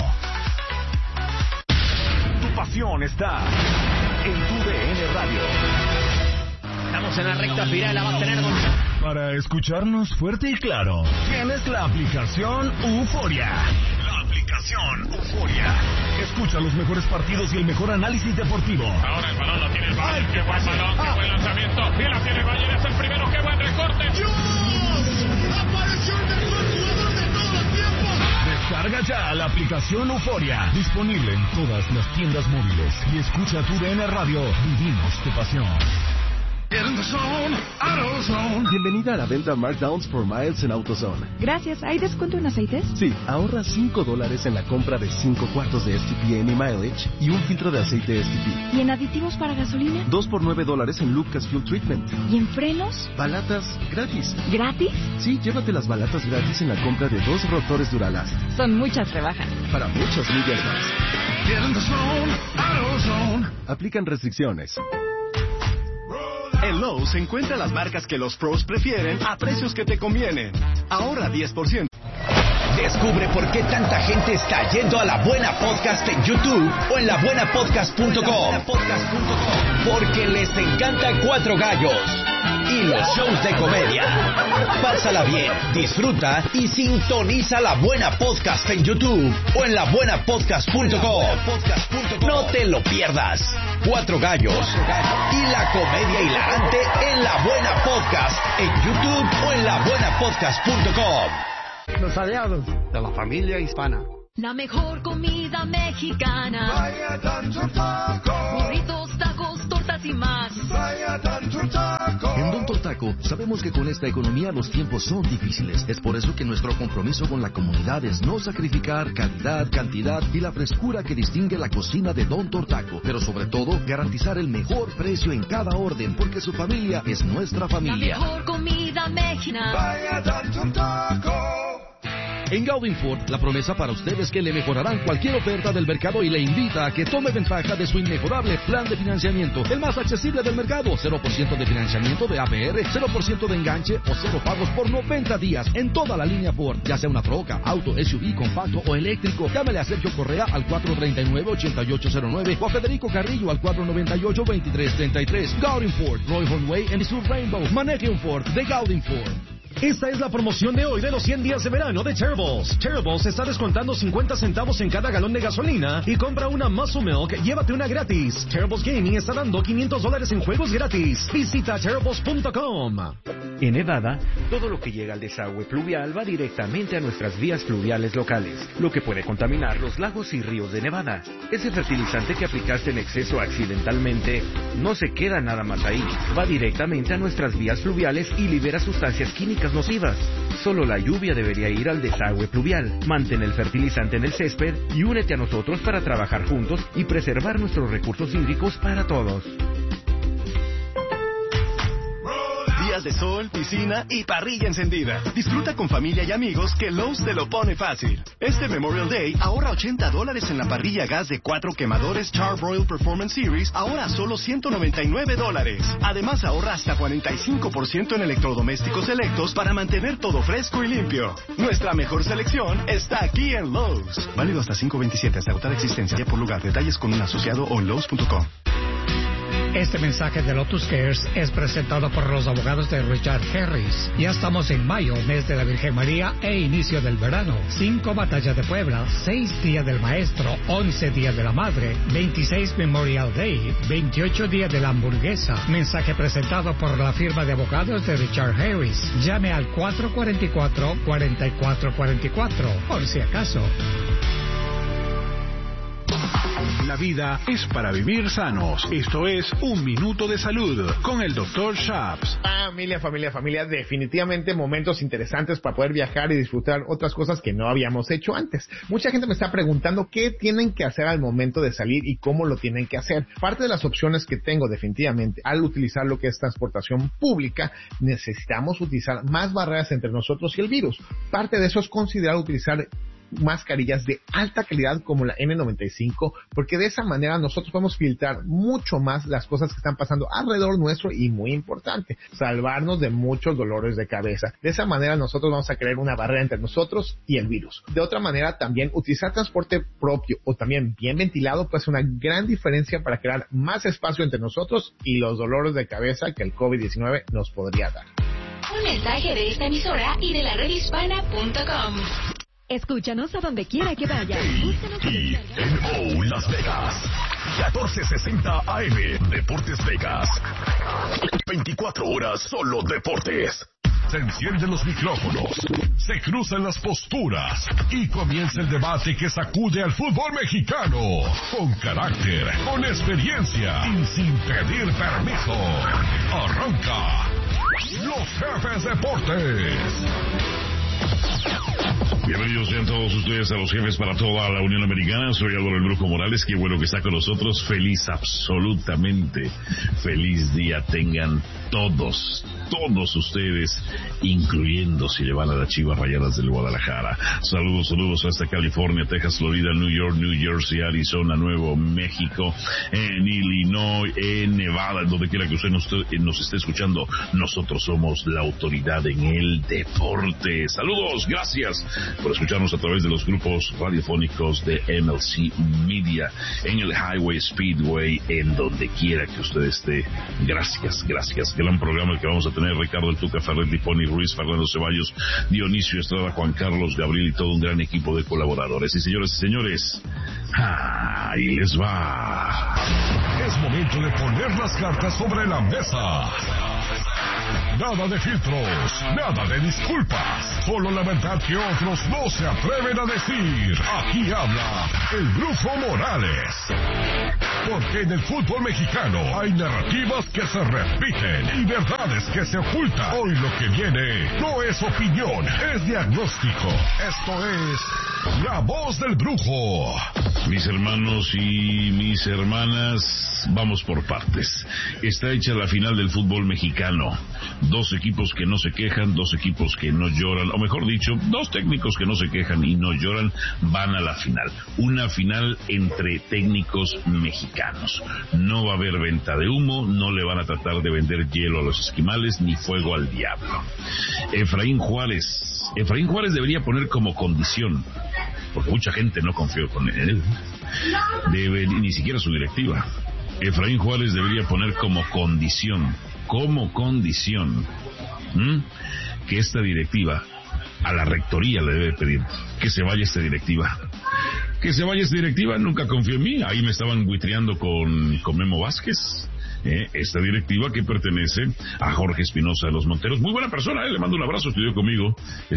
Speaker 4: Tu pasión está en TUDN Radio.
Speaker 3: Estamos en la recta final, la va a tener
Speaker 4: Para escucharnos fuerte y claro, tienes la aplicación Euforia. La aplicación Euforia. Escucha los mejores partidos y el mejor análisis deportivo.
Speaker 13: Ahora el balón lo tiene el Bayern, qué buen balón, qué buen lanzamiento. Y la tiene el Bayern, es el primero, qué buen recorte.
Speaker 5: ¡Dios! ¡Apareció el mejor jugador de todos los tiempos!
Speaker 4: Descarga ya la aplicación Euforia. Disponible en todas las tiendas móviles. Y escucha TUDN Radio. Vivimos tu pasión.
Speaker 18: Bienvenida a la venta Markdowns for Miles en AutoZone.
Speaker 19: Gracias. ¿Hay descuento en aceites?
Speaker 18: Sí, ahorra $5 en la compra de 5 cuartos de STP Any Mileage y un filtro de aceite STP.
Speaker 19: ¿Y en aditivos para gasolina?
Speaker 18: 2 por $9 en Lucas Fuel Treatment.
Speaker 19: ¿Y en frenos?
Speaker 18: Balatas gratis.
Speaker 19: ¿Gratis?
Speaker 18: Sí, llévate las balatas gratis en la compra de 2 rotores Duralast.
Speaker 19: Son muchas rebajas.
Speaker 18: Para muchas millas más. Aplican restricciones.
Speaker 6: En Lowe's encuentra las marcas que los pros prefieren a precios que te convienen. Ahorra 10%. Descubre por qué tanta gente está yendo a La Buena Podcast en YouTube o en labuenapodcast.com. Porque les encanta Cuatro Gallos y los shows de comedia. Pásala bien, disfruta y sintoniza La Buena Podcast en YouTube o en labuenapodcast.com. No te lo pierdas. Cuatro Gallos y la comedia hilarante en Escuchan La Buena Podcast en YouTube o en labuenapodcast.com.
Speaker 14: Los aliados de la familia hispana.
Speaker 20: La mejor comida mexicana.
Speaker 21: Vaya Tanto Taco.
Speaker 20: Burritos, tacos, tortas y más.
Speaker 21: Vaya Tanto Taco.
Speaker 22: En Don Tortaco sabemos que con esta economía los tiempos son difíciles. Es por eso que nuestro compromiso con la comunidad es no sacrificar calidad, cantidad y la frescura que distingue la cocina de Don Tortaco. Pero sobre todo, garantizar el mejor precio en cada orden, porque su familia es nuestra familia.
Speaker 20: La mejor comida mexicana.
Speaker 21: Vaya Tanto Taco.
Speaker 22: En Gaudin Ford, la promesa para usted es que le mejorarán cualquier oferta del mercado y le invita a que tome ventaja de su inmejorable plan de financiamiento, el más accesible del mercado. 0% de financiamiento de APR, 0% de enganche o 0 pagos por 90 días en toda la línea Ford, ya sea una troca, auto, SUV, compacto o eléctrico. Llámele a Sergio Correa al 439-8809 o a Federico Carrillo al 498-2333. Gaudin Ford, Roy Hornway en Sur Rainbow. Maneje un Ford de Gaudin Ford.
Speaker 23: Esta es la promoción de hoy de los 100 días de verano de Terribles. Terribles está descontando 50 centavos en cada galón de gasolina y compra una Muscle Milk, llévate una gratis. Terribles Gaming está dando $500 en juegos gratis. Visita terribles.com.
Speaker 24: En Nevada, todo lo que llega al desagüe pluvial va directamente a nuestras vías fluviales locales, lo que puede contaminar los lagos y ríos de Nevada. Ese fertilizante que aplicaste en exceso accidentalmente no se queda nada más ahí, va directamente a nuestras vías fluviales y libera sustancias químicas nocivas. Solo la lluvia debería ir al desagüe pluvial. Mantén el fertilizante en el césped y únete a nosotros para trabajar juntos y preservar nuestros recursos hídricos para todos.
Speaker 25: Días de sol, piscina y parrilla encendida. Disfruta con familia y amigos que Lowe's te lo pone fácil. Este Memorial Day ahorra $80 en la parrilla gas de 4 quemadores Char-Broil Performance Series, ahora a solo $199. Además ahorra hasta 45% en electrodomésticos selectos para mantener todo fresco y limpio. Nuestra mejor selección está aquí en Lowe's. Válido hasta 5/27 hasta agotar existencia. Ya por lugar, detalles con un asociado o en Lowe's.com.
Speaker 26: Este mensaje de Lotus Cares es presentado por los abogados de Richard Harris. Ya estamos en mayo, mes de la Virgen María e inicio del verano. 5 batallas de Puebla, 6 días del maestro, 11 días de la madre, 26 Memorial Day, 28 días de la hamburguesa. Mensaje presentado por la firma de abogados de Richard Harris. Llame al 444-4444, por si acaso.
Speaker 27: La vida es para vivir sanos. Esto es Un Minuto de Salud con el Dr. Shaps.
Speaker 28: Familia, definitivamente momentos interesantes para poder viajar y disfrutar otras cosas que no habíamos hecho antes. Mucha gente me está preguntando qué tienen que hacer al momento de salir y cómo lo tienen que hacer. Parte de las opciones que tengo definitivamente al utilizar lo que es transportación pública, necesitamos utilizar más barreras entre nosotros y el virus. Parte de eso es considerar utilizar mascarillas de alta calidad como la N95, porque de esa manera nosotros podemos filtrar mucho más las cosas que están pasando alrededor nuestro y, muy importante, salvarnos de muchos dolores de cabeza. De esa manera nosotros vamos a crear una barrera entre nosotros y el virus. De otra manera, también utilizar transporte propio o también bien ventilado puede ser una gran diferencia para crear más espacio entre nosotros y los dolores de cabeza que el COVID-19 nos podría dar.
Speaker 2: Un mensaje de esta emisora y de la redhispana.com.
Speaker 19: Escúchanos a donde quiera que vayas.
Speaker 4: KNO Las Vegas, 1460 AM, Deportes Vegas. 24 horas solo deportes. Se encienden los micrófonos, se cruzan las posturas y comienza el debate que sacude al fútbol mexicano. Con carácter, con experiencia y sin pedir permiso. Arranca Los Jefes Deportes.
Speaker 29: Bienvenidos sean todos ustedes a Los Jefes para toda la Unión Americana. Soy Álvaro El Brujo Morales, qué bueno que está con nosotros. Feliz, absolutamente feliz día tengan todos ustedes, incluyendo si le van a las Chivas Rayadas del Guadalajara. Saludos hasta California, Texas, Florida, New York, New Jersey, Arizona, Nuevo México, en Illinois, en Nevada, en donde quiera que usted nos esté escuchando. Nosotros somos la autoridad en el deporte. Saludos, gracias por escucharnos a través de los grupos radiofónicos de MLC Media, en el Highway Speedway, en donde quiera que usted esté. Gracias. Gran programa el que vamos a tener. Ricardo El Tuca Ferretti, Pony Ruiz, Fernando Ceballos, Dionisio Estrada, Juan Carlos Gabriel y todo un gran equipo de colaboradores. Y señores, ahí les va.
Speaker 4: Es momento de poner las cartas sobre la mesa. Nada de filtros, nada de disculpas, solo la verdad que otros no se atreven a decir. Aquí habla el Brujo Morales. Porque en el fútbol mexicano hay narrativas que se repiten y verdades que se ocultan. Hoy lo que viene no es opinión, es diagnóstico. Esto es La Voz del Brujo.
Speaker 29: Mis hermanos y mis hermanas, vamos por partes. Está hecha la final del fútbol mexicano. 2 equipos que no se quejan, 2 equipos que no lloran, o mejor dicho, 2 técnicos que no se quejan y no lloran, van a la final. Una final entre técnicos mexicanos. No va a haber venta de humo, no le van a tratar de vender hielo a los esquimales, ni fuego al diablo. Efraín Juárez debería poner como condición, porque mucha gente no confió con él, ni siquiera su directiva. Efraín Juárez debería poner como condición, que esta directiva, a la rectoría le debe pedir que se vaya esta directiva. Que se vaya esta directiva, nunca confió en mí, ahí me estaban buitreando con Memo Vázquez. Esta directiva que pertenece a Jorge Espinosa de los Monteros, muy buena persona, le mando un abrazo, estudió conmigo,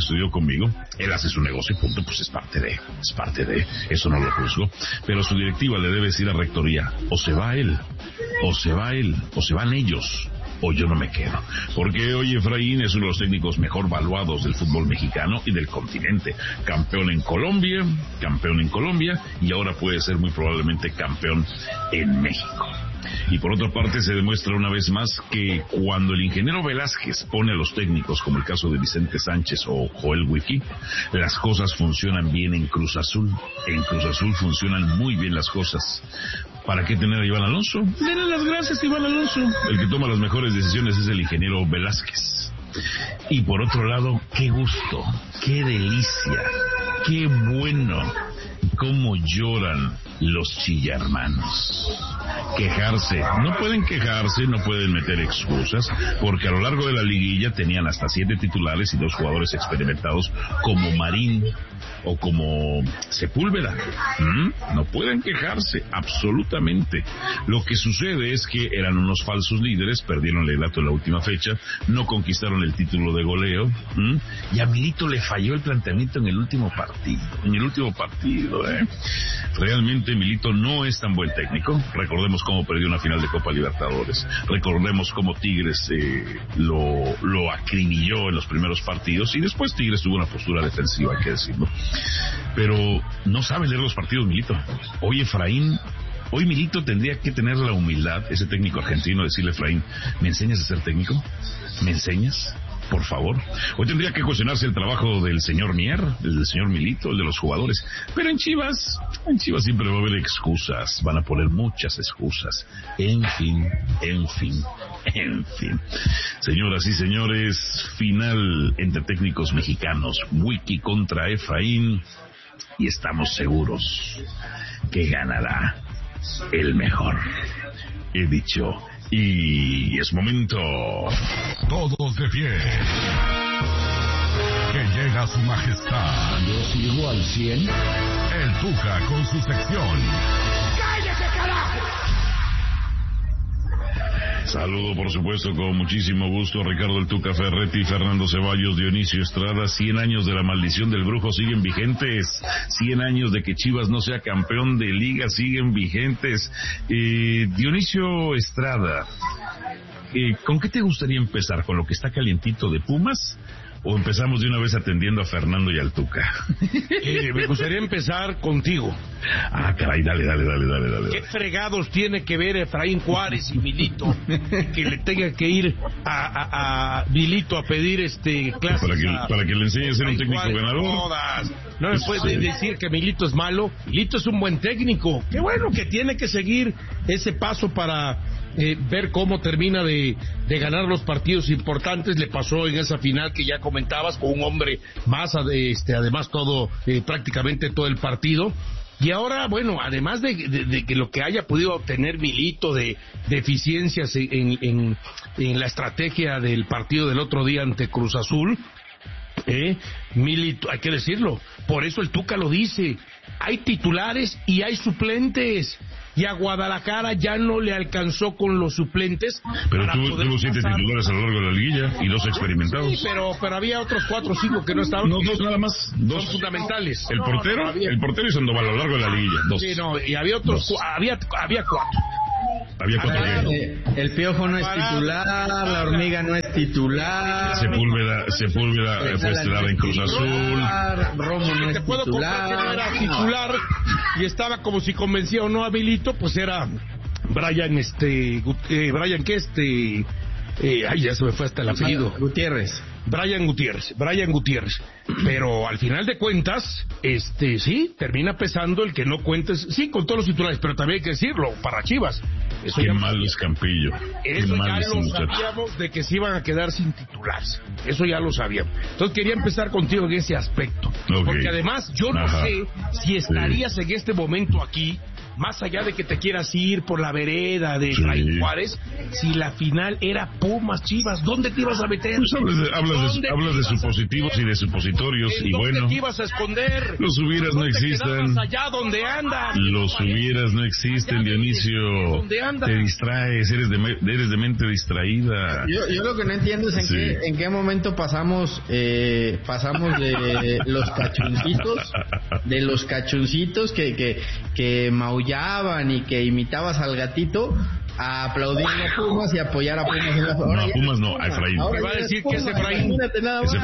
Speaker 29: él hace su negocio, punto, pues es parte de, eso no lo juzgo, pero su directiva le debe decir a rectoría, o se va él, o se van ellos, o yo no me quedo, porque hoy Efraín es uno de los técnicos mejor valuados del fútbol mexicano y del continente, campeón en Colombia, y ahora puede ser muy probablemente campeón en México. Y por otra parte se demuestra una vez más que cuando el ingeniero Velázquez pone a los técnicos, como el caso de Vicente Sánchez o Joel Wiki, las cosas funcionan bien en Cruz Azul. En Cruz Azul funcionan muy bien las cosas. ¿Para qué tener a Iván Alonso? Denle las gracias a Iván Alonso. El que toma las mejores decisiones es el ingeniero Velázquez. Y por otro lado, qué gusto, qué delicia, qué bueno, cómo lloran los chillarmanos. Quejarse, no pueden meter excusas, porque a lo largo de la liguilla tenían hasta 7 titulares y 2 jugadores experimentados como Marín o como Sepúlveda. No pueden quejarse, absolutamente. Lo que sucede es que eran unos falsos líderes, perdieron el liderato en la última fecha, no conquistaron el título de goleo, y a Milito le falló el planteamiento en el último partido. Realmente Milito no es tan buen técnico. Recordemos cómo perdió una final de Copa Libertadores, recordemos cómo Tigres lo acribilló en los primeros partidos, y después Tigres tuvo una postura defensiva, hay que decirlo, pero no sabe leer los partidos Milito. Hoy Milito tendría que tener la humildad, ese técnico argentino, decirle a Efraín, ¿me enseñas a ser técnico? ¿Me enseñas? Por favor. Hoy tendría que cuestionarse el trabajo del señor Mier, del señor Milito, el de los jugadores. Pero en Chivas siempre va a haber excusas, van a poner muchas excusas. En fin. Señoras y señores, final entre técnicos mexicanos, Wiki contra Efraín, y estamos seguros que ganará el mejor. He dicho, y es momento.
Speaker 4: Todos de pie. Que llega su majestad.
Speaker 14: Yo sigo al 100.
Speaker 4: El Tuca con su sección.
Speaker 21: ¡Cállese, carajo!
Speaker 29: Saludo, por supuesto, con muchísimo gusto a Ricardo el Tuca Ferretti, Fernando Ceballos, Dionisio Estrada. 100 años de la maldición del Brujo siguen vigentes. 100 años de que Chivas no sea campeón de liga siguen vigentes. Dionisio Estrada, ¿con qué te gustaría empezar? ¿Con lo que está calientito de Pumas? ¿O empezamos de una vez atendiendo a Fernando y al Tuca?
Speaker 1: Me gustaría empezar contigo.
Speaker 29: Ah, caray, dale.
Speaker 1: ¿Qué fregados tiene que ver Efraín Juárez y Milito? Que le tenga que ir a Milito a pedir clases.
Speaker 29: Para que le enseñe a ser un técnico ganador.
Speaker 1: No me puede decir que Milito es malo. Milito es un buen técnico. Qué bueno que tiene que seguir ese paso para ver cómo termina de ganar los partidos importantes. Le pasó en esa final que ya comentabas, con un hombre más, además prácticamente todo el partido. Y ahora, bueno, además de que lo que haya podido obtener Milito de deficiencias en la estrategia del partido del otro día ante Cruz Azul, Milito, hay que decirlo, por eso el Tuca lo dice, hay titulares y hay suplentes, y a Guadalajara ya no le alcanzó con los suplentes.
Speaker 29: Pero tuvo 7 titulares a lo largo de la liguilla y 2 experimentados.
Speaker 1: Sí, pero había otros 4 o 5 que no estaban.
Speaker 29: No, 2 nada más. 2
Speaker 1: son fundamentales.
Speaker 29: El portero y Sandoval a lo largo de la liguilla. 2.
Speaker 1: Sí, no, y había otros, había 4.
Speaker 29: Había 4
Speaker 7: el Piojo no es titular, la Hormiga no es titular.
Speaker 29: Sepúlveda fue estelar en Cruz Azul.
Speaker 7: Romo no es
Speaker 1: te puedo
Speaker 7: titular.
Speaker 1: Que no era titular y estaba como si convencía o no a Milito, pues era Brian ya se me fue hasta el apellido. Brian Gutiérrez. Pero al final de cuentas, sí, termina pesando el que no cuentes, sí, con todos los titulares, pero también hay que decirlo, para Chivas.
Speaker 29: Qué malo es Campillo.
Speaker 1: Eso ya lo sabíamos de que se iban a quedar sin titulares. Eso ya lo sabíamos. Entonces quería empezar contigo en ese aspecto.
Speaker 29: Okay.
Speaker 1: Porque además yo no sé si estarías en este momento aquí, más allá de que te quieras ir por la vereda de Efraín Juárez, si la final era Pumas Chivas, ¿dónde te ibas a meter?
Speaker 29: Pues hablas de supositivos y de supositorios, y bueno.
Speaker 1: ¿Dónde te ibas a esconder?
Speaker 29: Los hubieras no existen.
Speaker 1: Allá donde andan.
Speaker 29: Los hubieras no existen, Dionisio. Te distraes, eres de mente distraída.
Speaker 7: Yo lo que no entiendo es en qué momento pasamos de los cachoncitos que maullaban y que imitabas al gatito, a aplaudir a Pumas y apoyar a Pumas en la
Speaker 29: No, a Pumas no, a Efraín.
Speaker 1: Me va a decir que es Efraín.
Speaker 29: Es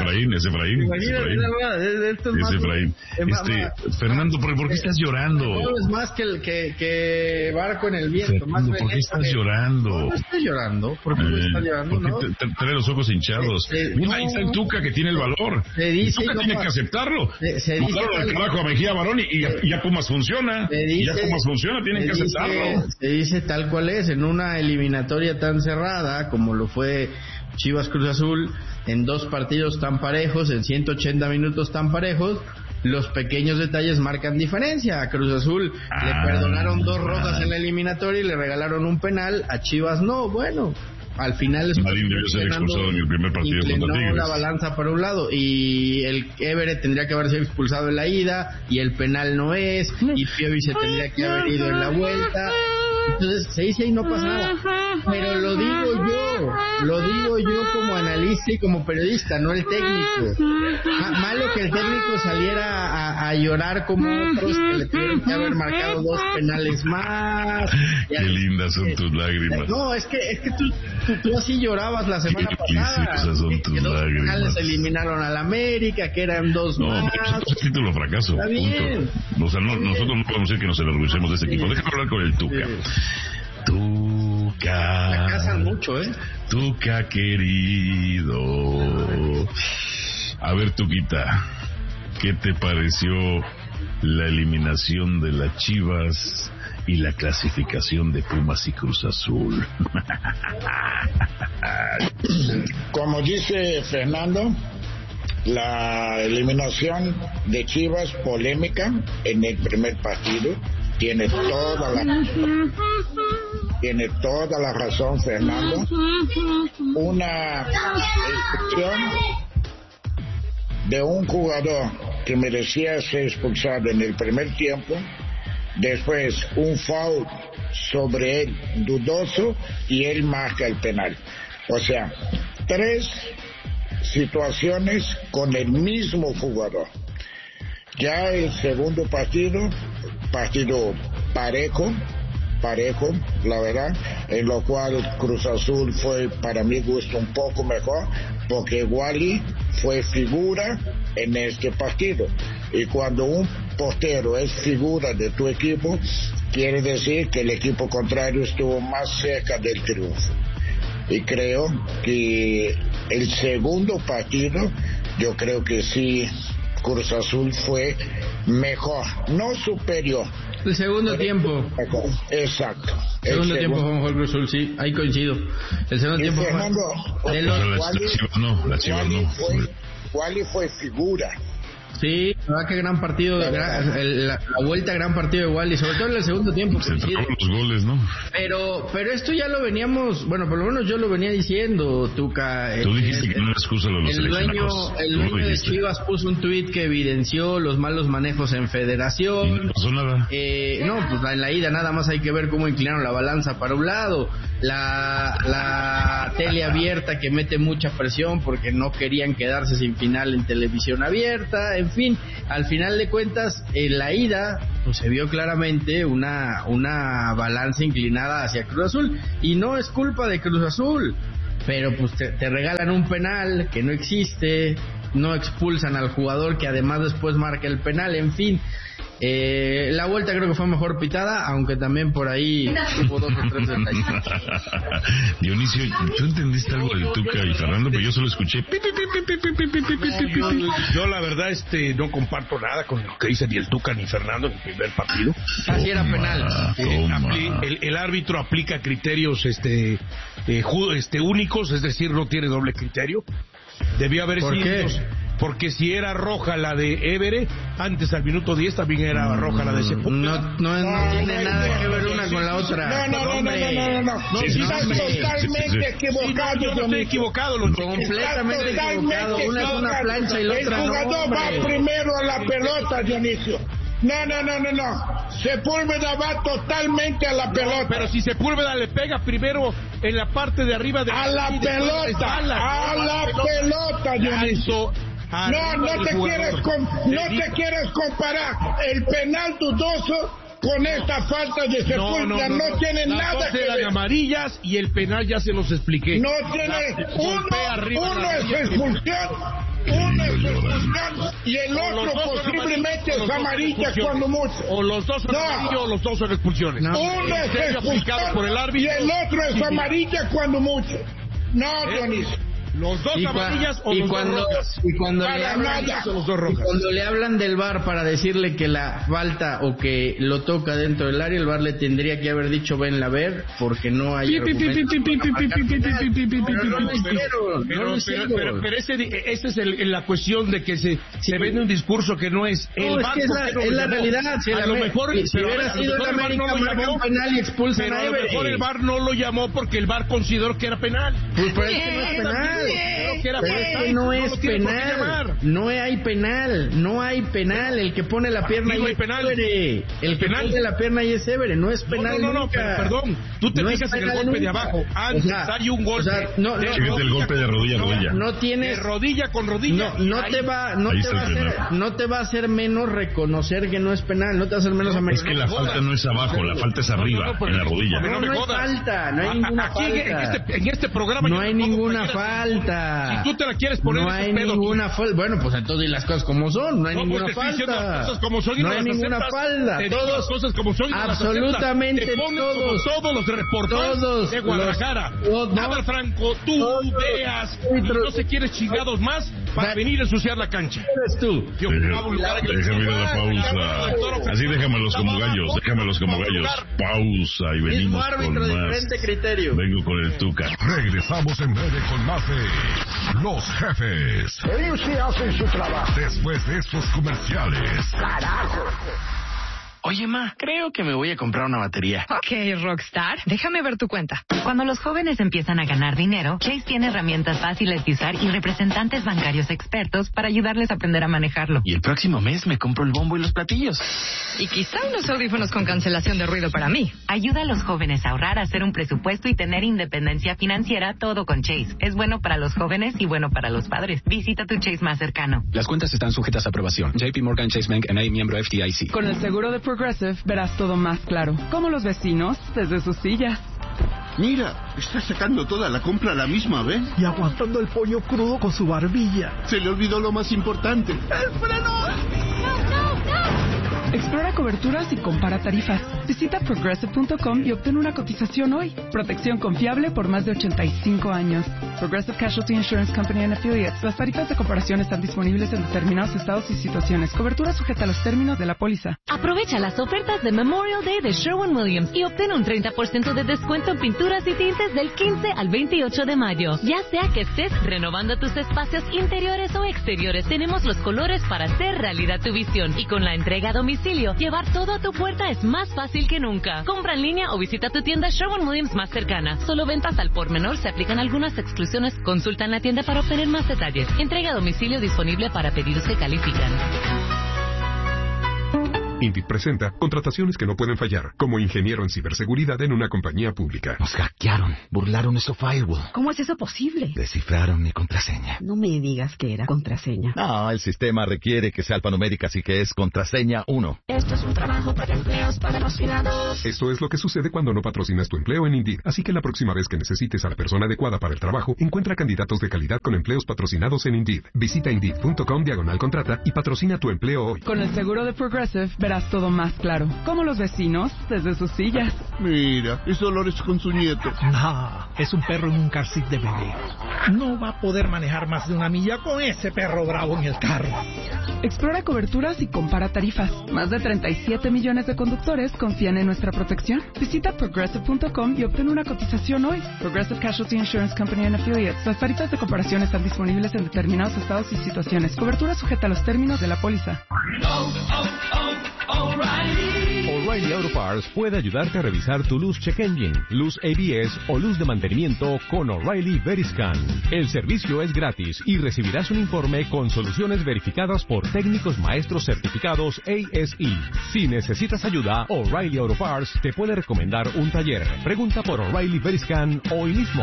Speaker 29: Efraín. Fernando, ¿por qué estás llorando?
Speaker 7: No es más que barco en el viento.
Speaker 29: Fernando, ¿por qué estás llorando?
Speaker 7: No estoy llorando. ¿Por qué no estás llorando?
Speaker 29: ¿Por qué trae los ojos hinchados? Mira, ahí está el Tuca que tiene el valor. El Tuca tiene que aceptarlo. Mandaron al carajo a Mejía Barón y ya Pumas funciona. Tienen que aceptarlo.
Speaker 7: Se dice tal cual es. En una eliminatoria tan cerrada como lo fue Chivas Cruz Azul, en 2 partidos tan parejos, en 180 minutos tan parejos, los pequeños detalles marcan diferencia. A Cruz Azul le perdonaron 2 rojas en la eliminatoria y le regalaron un penal, a Chivas no. Bueno, al final
Speaker 29: Marín debió ser expulsado en el primer partido contra Tigres.
Speaker 7: La balanza para un lado y el Everett tendría que haber sido expulsado en la ida y el penal no es, y Piovi se tendría que haber ido en la vuelta. Entonces se dice y no pasa nada, pero lo digo yo como analista y como periodista, no el técnico. Malo que el técnico saliera a llorar como otros que le tuvieron que haber marcado 2 penales más.
Speaker 29: Qué lindas son tus lágrimas.
Speaker 7: No, es que tú así llorabas la semana pasada.
Speaker 29: Esas son tus lágrimas.
Speaker 7: Penales eliminaron al América, que eran 2 más.
Speaker 29: No, pero es título fracaso.
Speaker 7: Está bien.
Speaker 29: Punto. O sea, nosotros no podemos decir que nos enorgullecemos de este equipo. Déjame hablar con el Tuca. Tuca.
Speaker 7: La casan mucho,
Speaker 29: Tuca querido. A ver, Tuquita, ¿qué te pareció la eliminación de las Chivas y la clasificación de Pumas y Cruz Azul?
Speaker 8: Como dice Fernando, la eliminación de Chivas polémica en el primer partido. Tiene toda la razón, Fernando. Una expulsión de un jugador que merecía ser expulsado en el primer tiempo, después un foul sobre él dudoso y él marca el penal. O sea, 3 situaciones con el mismo jugador. Ya el segundo partido parejo, la verdad, en lo cual Cruz Azul fue, para mi gusto, un poco mejor, porque Wally fue figura en este partido. Y cuando un portero es figura de tu equipo, quiere decir que el equipo contrario estuvo más cerca del triunfo. Y creo que el segundo partido, yo creo que sí, Cruz Azul fue mejor, no superior.
Speaker 7: El segundo tiempo.
Speaker 8: Exacto.
Speaker 7: El segundo tiempo fue mejor Cruz Azul, sí, ahí coincido. El segundo tiempo
Speaker 8: Fernando,
Speaker 7: fue...
Speaker 29: La Chivas no.
Speaker 8: Wally fue figura
Speaker 7: Sí, qué gran partido, la vuelta, gran partido de Wally, sobre todo en el segundo tiempo.
Speaker 29: Se trajeron los goles, ¿no?
Speaker 7: Pero esto ya lo veníamos, bueno, por lo menos yo lo venía diciendo, Tuca.
Speaker 29: Tú dijiste que no era excusa de los seleccionados.
Speaker 7: El dueño de Chivas puso un tuit que evidenció los malos manejos en Federación.
Speaker 29: ¿Y no pasó nada?
Speaker 7: No, pues en la ida nada más hay que ver cómo inclinaron la balanza para un lado. La tele abierta que mete mucha presión porque no querían quedarse sin final en televisión abierta, en fin, al final de cuentas en la ida pues se vio claramente una balanza inclinada hacia Cruz Azul y no es culpa de Cruz Azul, pero pues te regalan un penal que no existe, no expulsan al jugador que además después marca el penal, en fin. La vuelta creo que fue mejor pitada, aunque también por ahí hubo 2 o 3 detalles.
Speaker 29: Dionisio, ¿tú entendiste algo del Tuca y Fernando? Pero yo solo escuché.
Speaker 1: Yo la verdad no comparto nada con lo que dicen ni el Tuca ni Fernando en el primer partido.
Speaker 7: Así era penal.
Speaker 1: El árbitro aplica criterios únicos, es decir, no tiene doble criterio. Debió haber sido, porque si era roja la de Évere, antes al minuto 10 también era roja la de Sepúlveda.
Speaker 7: No tiene nada que ver una con la otra.
Speaker 21: No. Estás totalmente equivocado.
Speaker 1: No estoy equivocado.
Speaker 7: Completamente equivocado. Una es una plancha y la otra no.
Speaker 21: El jugador va primero a la pelota, Dionisio. No. Sepúlveda va totalmente a la pelota.
Speaker 1: Pero si Sepúlveda le pega primero en la parte de arriba de
Speaker 21: a la pelota, Dionisio. No te quieres comparar el penal dudoso con esta falta de Sepúlveda. No tiene nada que ver.
Speaker 1: Eran amarillas y el penal ya se los expliqué.
Speaker 21: No tiene uno es expulsión. Uno es expulsión y el otro posiblemente es amarilla cuando mucho.
Speaker 1: O los dos son amarillos o los dos son expulsiones.
Speaker 21: Uno es expulsión por el árbitro y el otro es amarilla cuando mucho. No, Dionisio.
Speaker 1: Los dos amarillas o los dos rojas.
Speaker 7: Y cuando le hablan del VAR para decirle que la falta o que lo toca dentro del área, el VAR le tendría que haber dicho venla a ver, porque no hay
Speaker 1: Pero esa es la cuestión de que se vende un discurso que no es.
Speaker 7: El VAR es la realidad.
Speaker 1: A lo mejor
Speaker 7: si hubiera sido el América marca un penal y expulsan a Évere.
Speaker 1: A lo mejor el VAR no lo llamó porque el VAR consideró que era penal.
Speaker 7: Pues pero es que no es penal. Pero es que no es penal. No hay penal. El que pone la pierna ahí es Évere. El que pone la pierna ahí es Évere. No es penal.
Speaker 1: No, pero perdón. Tú te fijas en el golpe de abajo. Antes hay un golpe.
Speaker 29: Fíjate el golpe de rodilla a rodilla.
Speaker 7: No tienes
Speaker 1: de rodilla con rodilla.
Speaker 7: No te va a hacer menos reconocer que no es penal. No te va a hacer menos
Speaker 29: Es que la falta no es abajo, la falta es arriba, en la rodilla.
Speaker 7: No hay falta. No hay ninguna falta.
Speaker 1: En este programa
Speaker 7: no hay ninguna falta.
Speaker 1: Si tú te la quieres poner,
Speaker 7: no hay ninguna falta. Bueno, pues entonces las cosas como son. No hay ninguna falta. No hay ninguna falta.
Speaker 1: Todas cosas como son.
Speaker 7: Absolutamente
Speaker 1: todos los reporteros de Guadalajara. Nada, Franco, tú veas. No se quieres chingados más para venir a ensuciar la cancha.
Speaker 7: Eres tú.
Speaker 29: Déjame ir a la pausa. Así déjamelos como gallos. Pausa y venimos con más. Vengo con el Tuca.
Speaker 5: Regresamos en breve con más de Los Jefes.
Speaker 21: Ellos sí hacen su trabajo.
Speaker 5: Después de estos comerciales.
Speaker 21: ¡Carajo!
Speaker 3: Oye, ma, creo que me voy a comprar una batería.
Speaker 19: Ok, Rockstar, déjame ver tu cuenta.
Speaker 9: Cuando los jóvenes empiezan a ganar dinero, Chase tiene herramientas fáciles de usar y representantes bancarios expertos para ayudarles a aprender a manejarlo.
Speaker 3: Y el próximo mes me compro el bombo y los platillos.
Speaker 19: Y quizá unos audífonos con cancelación de ruido para mí.
Speaker 9: Ayuda a los jóvenes a ahorrar, a hacer un presupuesto y tener independencia financiera, todo con Chase. Es bueno para los jóvenes y bueno para los padres. Visita tu Chase más cercano.
Speaker 10: Las cuentas están sujetas a aprobación. JP Morgan Chase Bank N.A., miembro FDIC.
Speaker 11: Con el seguro de Progressive verás todo más claro, como los vecinos desde sus sillas.
Speaker 12: Mira, está sacando toda la compra a la misma vez.
Speaker 13: Y aguantando el pollo crudo con su barbilla.
Speaker 12: Se le olvidó lo más importante.
Speaker 13: ¡El freno!
Speaker 11: Explora coberturas y compara tarifas. Visita progressive.com y obtén una cotización hoy. Protección confiable por más de 85 años. Progressive Casualty Insurance Company and Affiliates. Las tarifas de comparación están disponibles en determinados estados y situaciones. Cobertura sujeta a los términos de la póliza.
Speaker 6: Aprovecha las ofertas de Memorial Day de Sherwin-Williams y obtén un 30% de descuento en pinturas y tintes del 15 al 28 de mayo. Ya sea que estés renovando tus espacios interiores o exteriores, tenemos los colores para hacer realidad tu visión. Y con la entrega a domicilio, llevar todo a tu puerta es más fácil que nunca. Compra en línea o visita tu tienda Sherwin-Williams más cercana. Solo ventas al por menor, se aplican algunas exclusiones. Consulta en la tienda para obtener más detalles. Entrega a domicilio disponible para pedidos que califican.
Speaker 15: Indeed presenta contrataciones que no pueden fallar, como ingeniero en ciberseguridad en una compañía pública.
Speaker 16: Nos hackearon, burlaron nuestro firewall.
Speaker 17: ¿Cómo es eso posible?
Speaker 16: Descifraron mi contraseña.
Speaker 17: No me digas que era contraseña.
Speaker 16: No, el sistema requiere que sea alfanumérica, así que es contraseña 1.
Speaker 17: Esto es un trabajo para empleos patrocinados.
Speaker 15: Esto es lo que sucede cuando no patrocinas tu empleo en Indeed. Así que la próxima vez que necesites a la persona adecuada para el trabajo, encuentra candidatos de calidad con empleos patrocinados en Indeed. Visita Indeed.com/contrata y patrocina tu empleo hoy.
Speaker 11: Con el seguro de Progressive verás todo más claro. Como los vecinos desde sus sillas.
Speaker 12: Mira, es Dolores con su nieto.
Speaker 13: No, es un perro en un car seat de bebé. No va a poder manejar más de 1 milla con ese perro bravo en el carro.
Speaker 11: Explora coberturas y compara tarifas. Más de 37 millones de conductores confían en nuestra protección. Visita progressive.com y obtén una cotización hoy. Progressive Casualty Insurance Company and Affiliates. Las tarifas de comparación están disponibles en determinados estados y situaciones. Cobertura sujeta a los términos de la póliza.
Speaker 18: O'Reilly Auto Parts puede ayudarte a revisar tu luz check engine, luz ABS o luz de mantenimiento con O'Reilly Veriscan. El servicio es gratis y recibirás un informe con soluciones verificadas por técnicos maestros certificados ASE. Si necesitas ayuda, O'Reilly Auto Parts te puede recomendar un taller. Pregunta por O'Reilly Veriscan hoy mismo.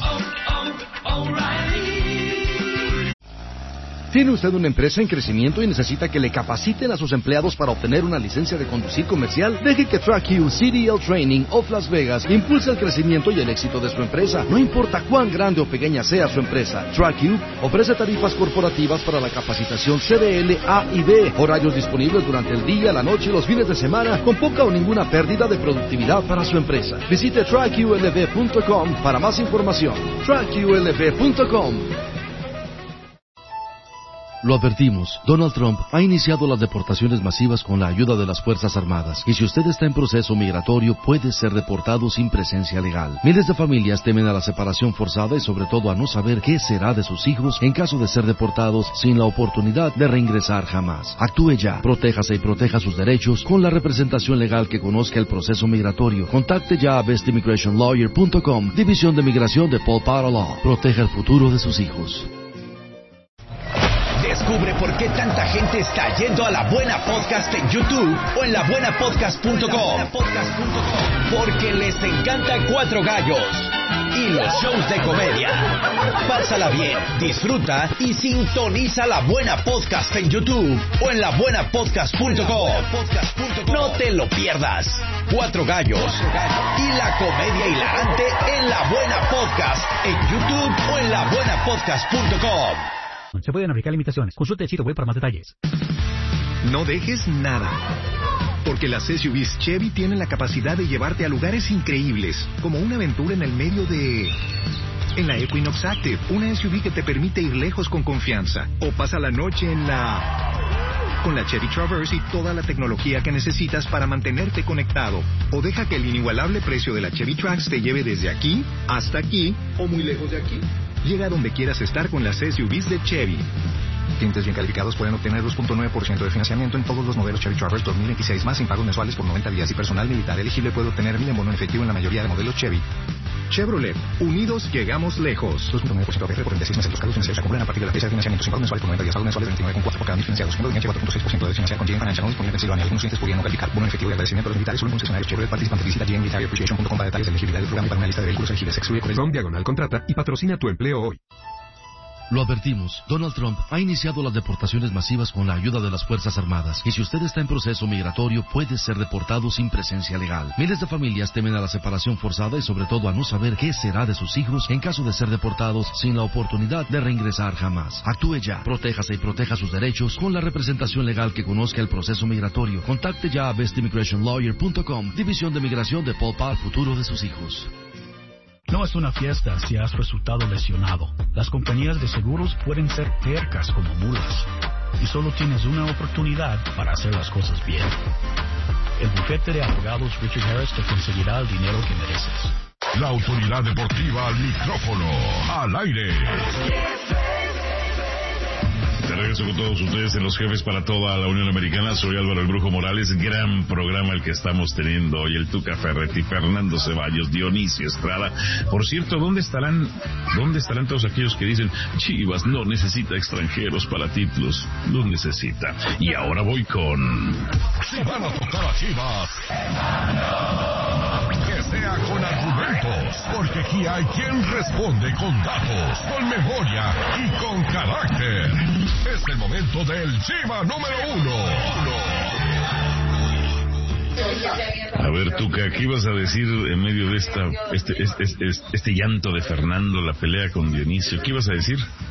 Speaker 20: ¿Tiene usted una empresa en crecimiento y necesita que le capaciten a sus empleados para obtener una licencia de conducir comercial? Deje que TrackU CDL Training of Las Vegas impulse el crecimiento y el éxito de su empresa. No importa cuán grande o pequeña sea su empresa, TrackU ofrece tarifas corporativas para la capacitación CDL A y B, horarios disponibles durante el día, la noche y los fines de semana, con poca o ninguna pérdida de productividad para su empresa. Visite TrackULV.com para más información. TrackULV.com. Lo advertimos, Donald Trump ha iniciado las deportaciones masivas con la ayuda de las Fuerzas Armadas, y si usted está en proceso migratorio puede ser deportado sin presencia legal. Miles de familias temen a la separación forzada y sobre todo a no saber qué será de sus hijos en caso de ser deportados sin la oportunidad de reingresar jamás. Actúe ya, protéjase y proteja sus derechos con la representación legal que conozca el proceso migratorio. Contacte ya a bestimmigrationlawyer.com, División de Migración de Paul Potter Law. Proteja el futuro de sus hijos.
Speaker 22: Descubre por qué tanta gente está yendo a La Buena Podcast en YouTube o en labuenapodcast.com. Porque les encanta Cuatro Gallos y los shows de comedia. Pásala bien, disfruta y sintoniza La Buena Podcast en YouTube o en labuenapodcast.com. No te lo pierdas. Cuatro Gallos y la comedia hilarante en La Buena Podcast en YouTube o en labuenapodcast.com.
Speaker 23: Se pueden aplicar limitaciones. Consulte el sitio web para más detalles.
Speaker 24: No dejes nada, porque las SUVs Chevy tienen la capacidad de llevarte a lugares increíbles, como una aventura en el medio de... En la Equinox Active, una SUV que te permite ir lejos con confianza. O pasa la noche en la... Con la Chevy Traverse y toda la tecnología que necesitas para mantenerte conectado. O deja que el inigualable precio de la Chevy Trax te lleve desde aquí hasta aquí o muy lejos de aquí. Llega a donde quieras estar con las SUVs de Chevy. Clientes bien calificados pueden obtener 2.9% de financiamiento en todos los modelos Chevy Traverse 2026 más sin pagos mensuales por 90 días y personal militar elegible puede obtener 1,000 en bono en efectivo en la mayoría de modelos Chevy. Chevrolet, unidos llegamos lejos. 2.9% APR por 36 meses. Los cargos financieros se acumulan a partir de la fecha de financiamiento sin pagos mensuales por 90 días. Pagos mensuales 29,4 por cada 1,000 financiados. Fondo de enganche 4.6% de financiar con GM Financial. No disponible en Pensilvania. Algunos clientes podrían no calificar. Bono en efectivo y agradecimiento a los militares. Solo en concesionarios Chevrolet participantes. Visita gmmilitaryappreciation.com para detalles de elegibilidad del programa y para una lista de vehículos elegibles.
Speaker 15: Diagonal contrata y patrocina tu empleo hoy.
Speaker 20: Lo advertimos, Donald Trump ha iniciado las deportaciones masivas con la ayuda de las Fuerzas Armadas, y si usted está en proceso migratorio puede ser deportado sin presencia legal. Miles de familias temen a la separación forzada y sobre todo a no saber qué será de sus hijos en caso de ser deportados sin la oportunidad de reingresar jamás. Actúe ya, protéjase y proteja sus derechos con la representación legal que conozca el proceso migratorio. Contacte ya a bestimmigrationlawyer.com, División de Migración de Paul para el futuro de sus hijos.
Speaker 23: No es una fiesta si has resultado lesionado. Las compañías de seguros pueden ser tercas como mulas. Y solo tienes una oportunidad para hacer las cosas bien. El bufete de abogados Richard Harris te conseguirá el dinero que mereces.
Speaker 1: La autoridad deportiva al micrófono, al aire.
Speaker 29: De regreso con todos ustedes en Los Jefes para toda la Unión Americana. Soy Álvaro el Brujo Morales. Gran programa el que estamos teniendo hoy. El Tuca Ferretti, Fernando Ceballos, Dionisio Estrada. Por cierto, ¿dónde estarán todos aquellos que dicen Chivas no necesita extranjeros para títulos? Los necesita. Y ahora voy con...
Speaker 1: Si van a tocar a Chivas, que sea con argumentos, porque aquí hay quien responde con datos, con memoria y con carácter. Es el momento del Chiva número 1.
Speaker 29: A ver, Tuca, ¿qué ibas a decir en medio de este llanto de Fernando, la pelea con Dionisio? ¿Qué ibas a decir?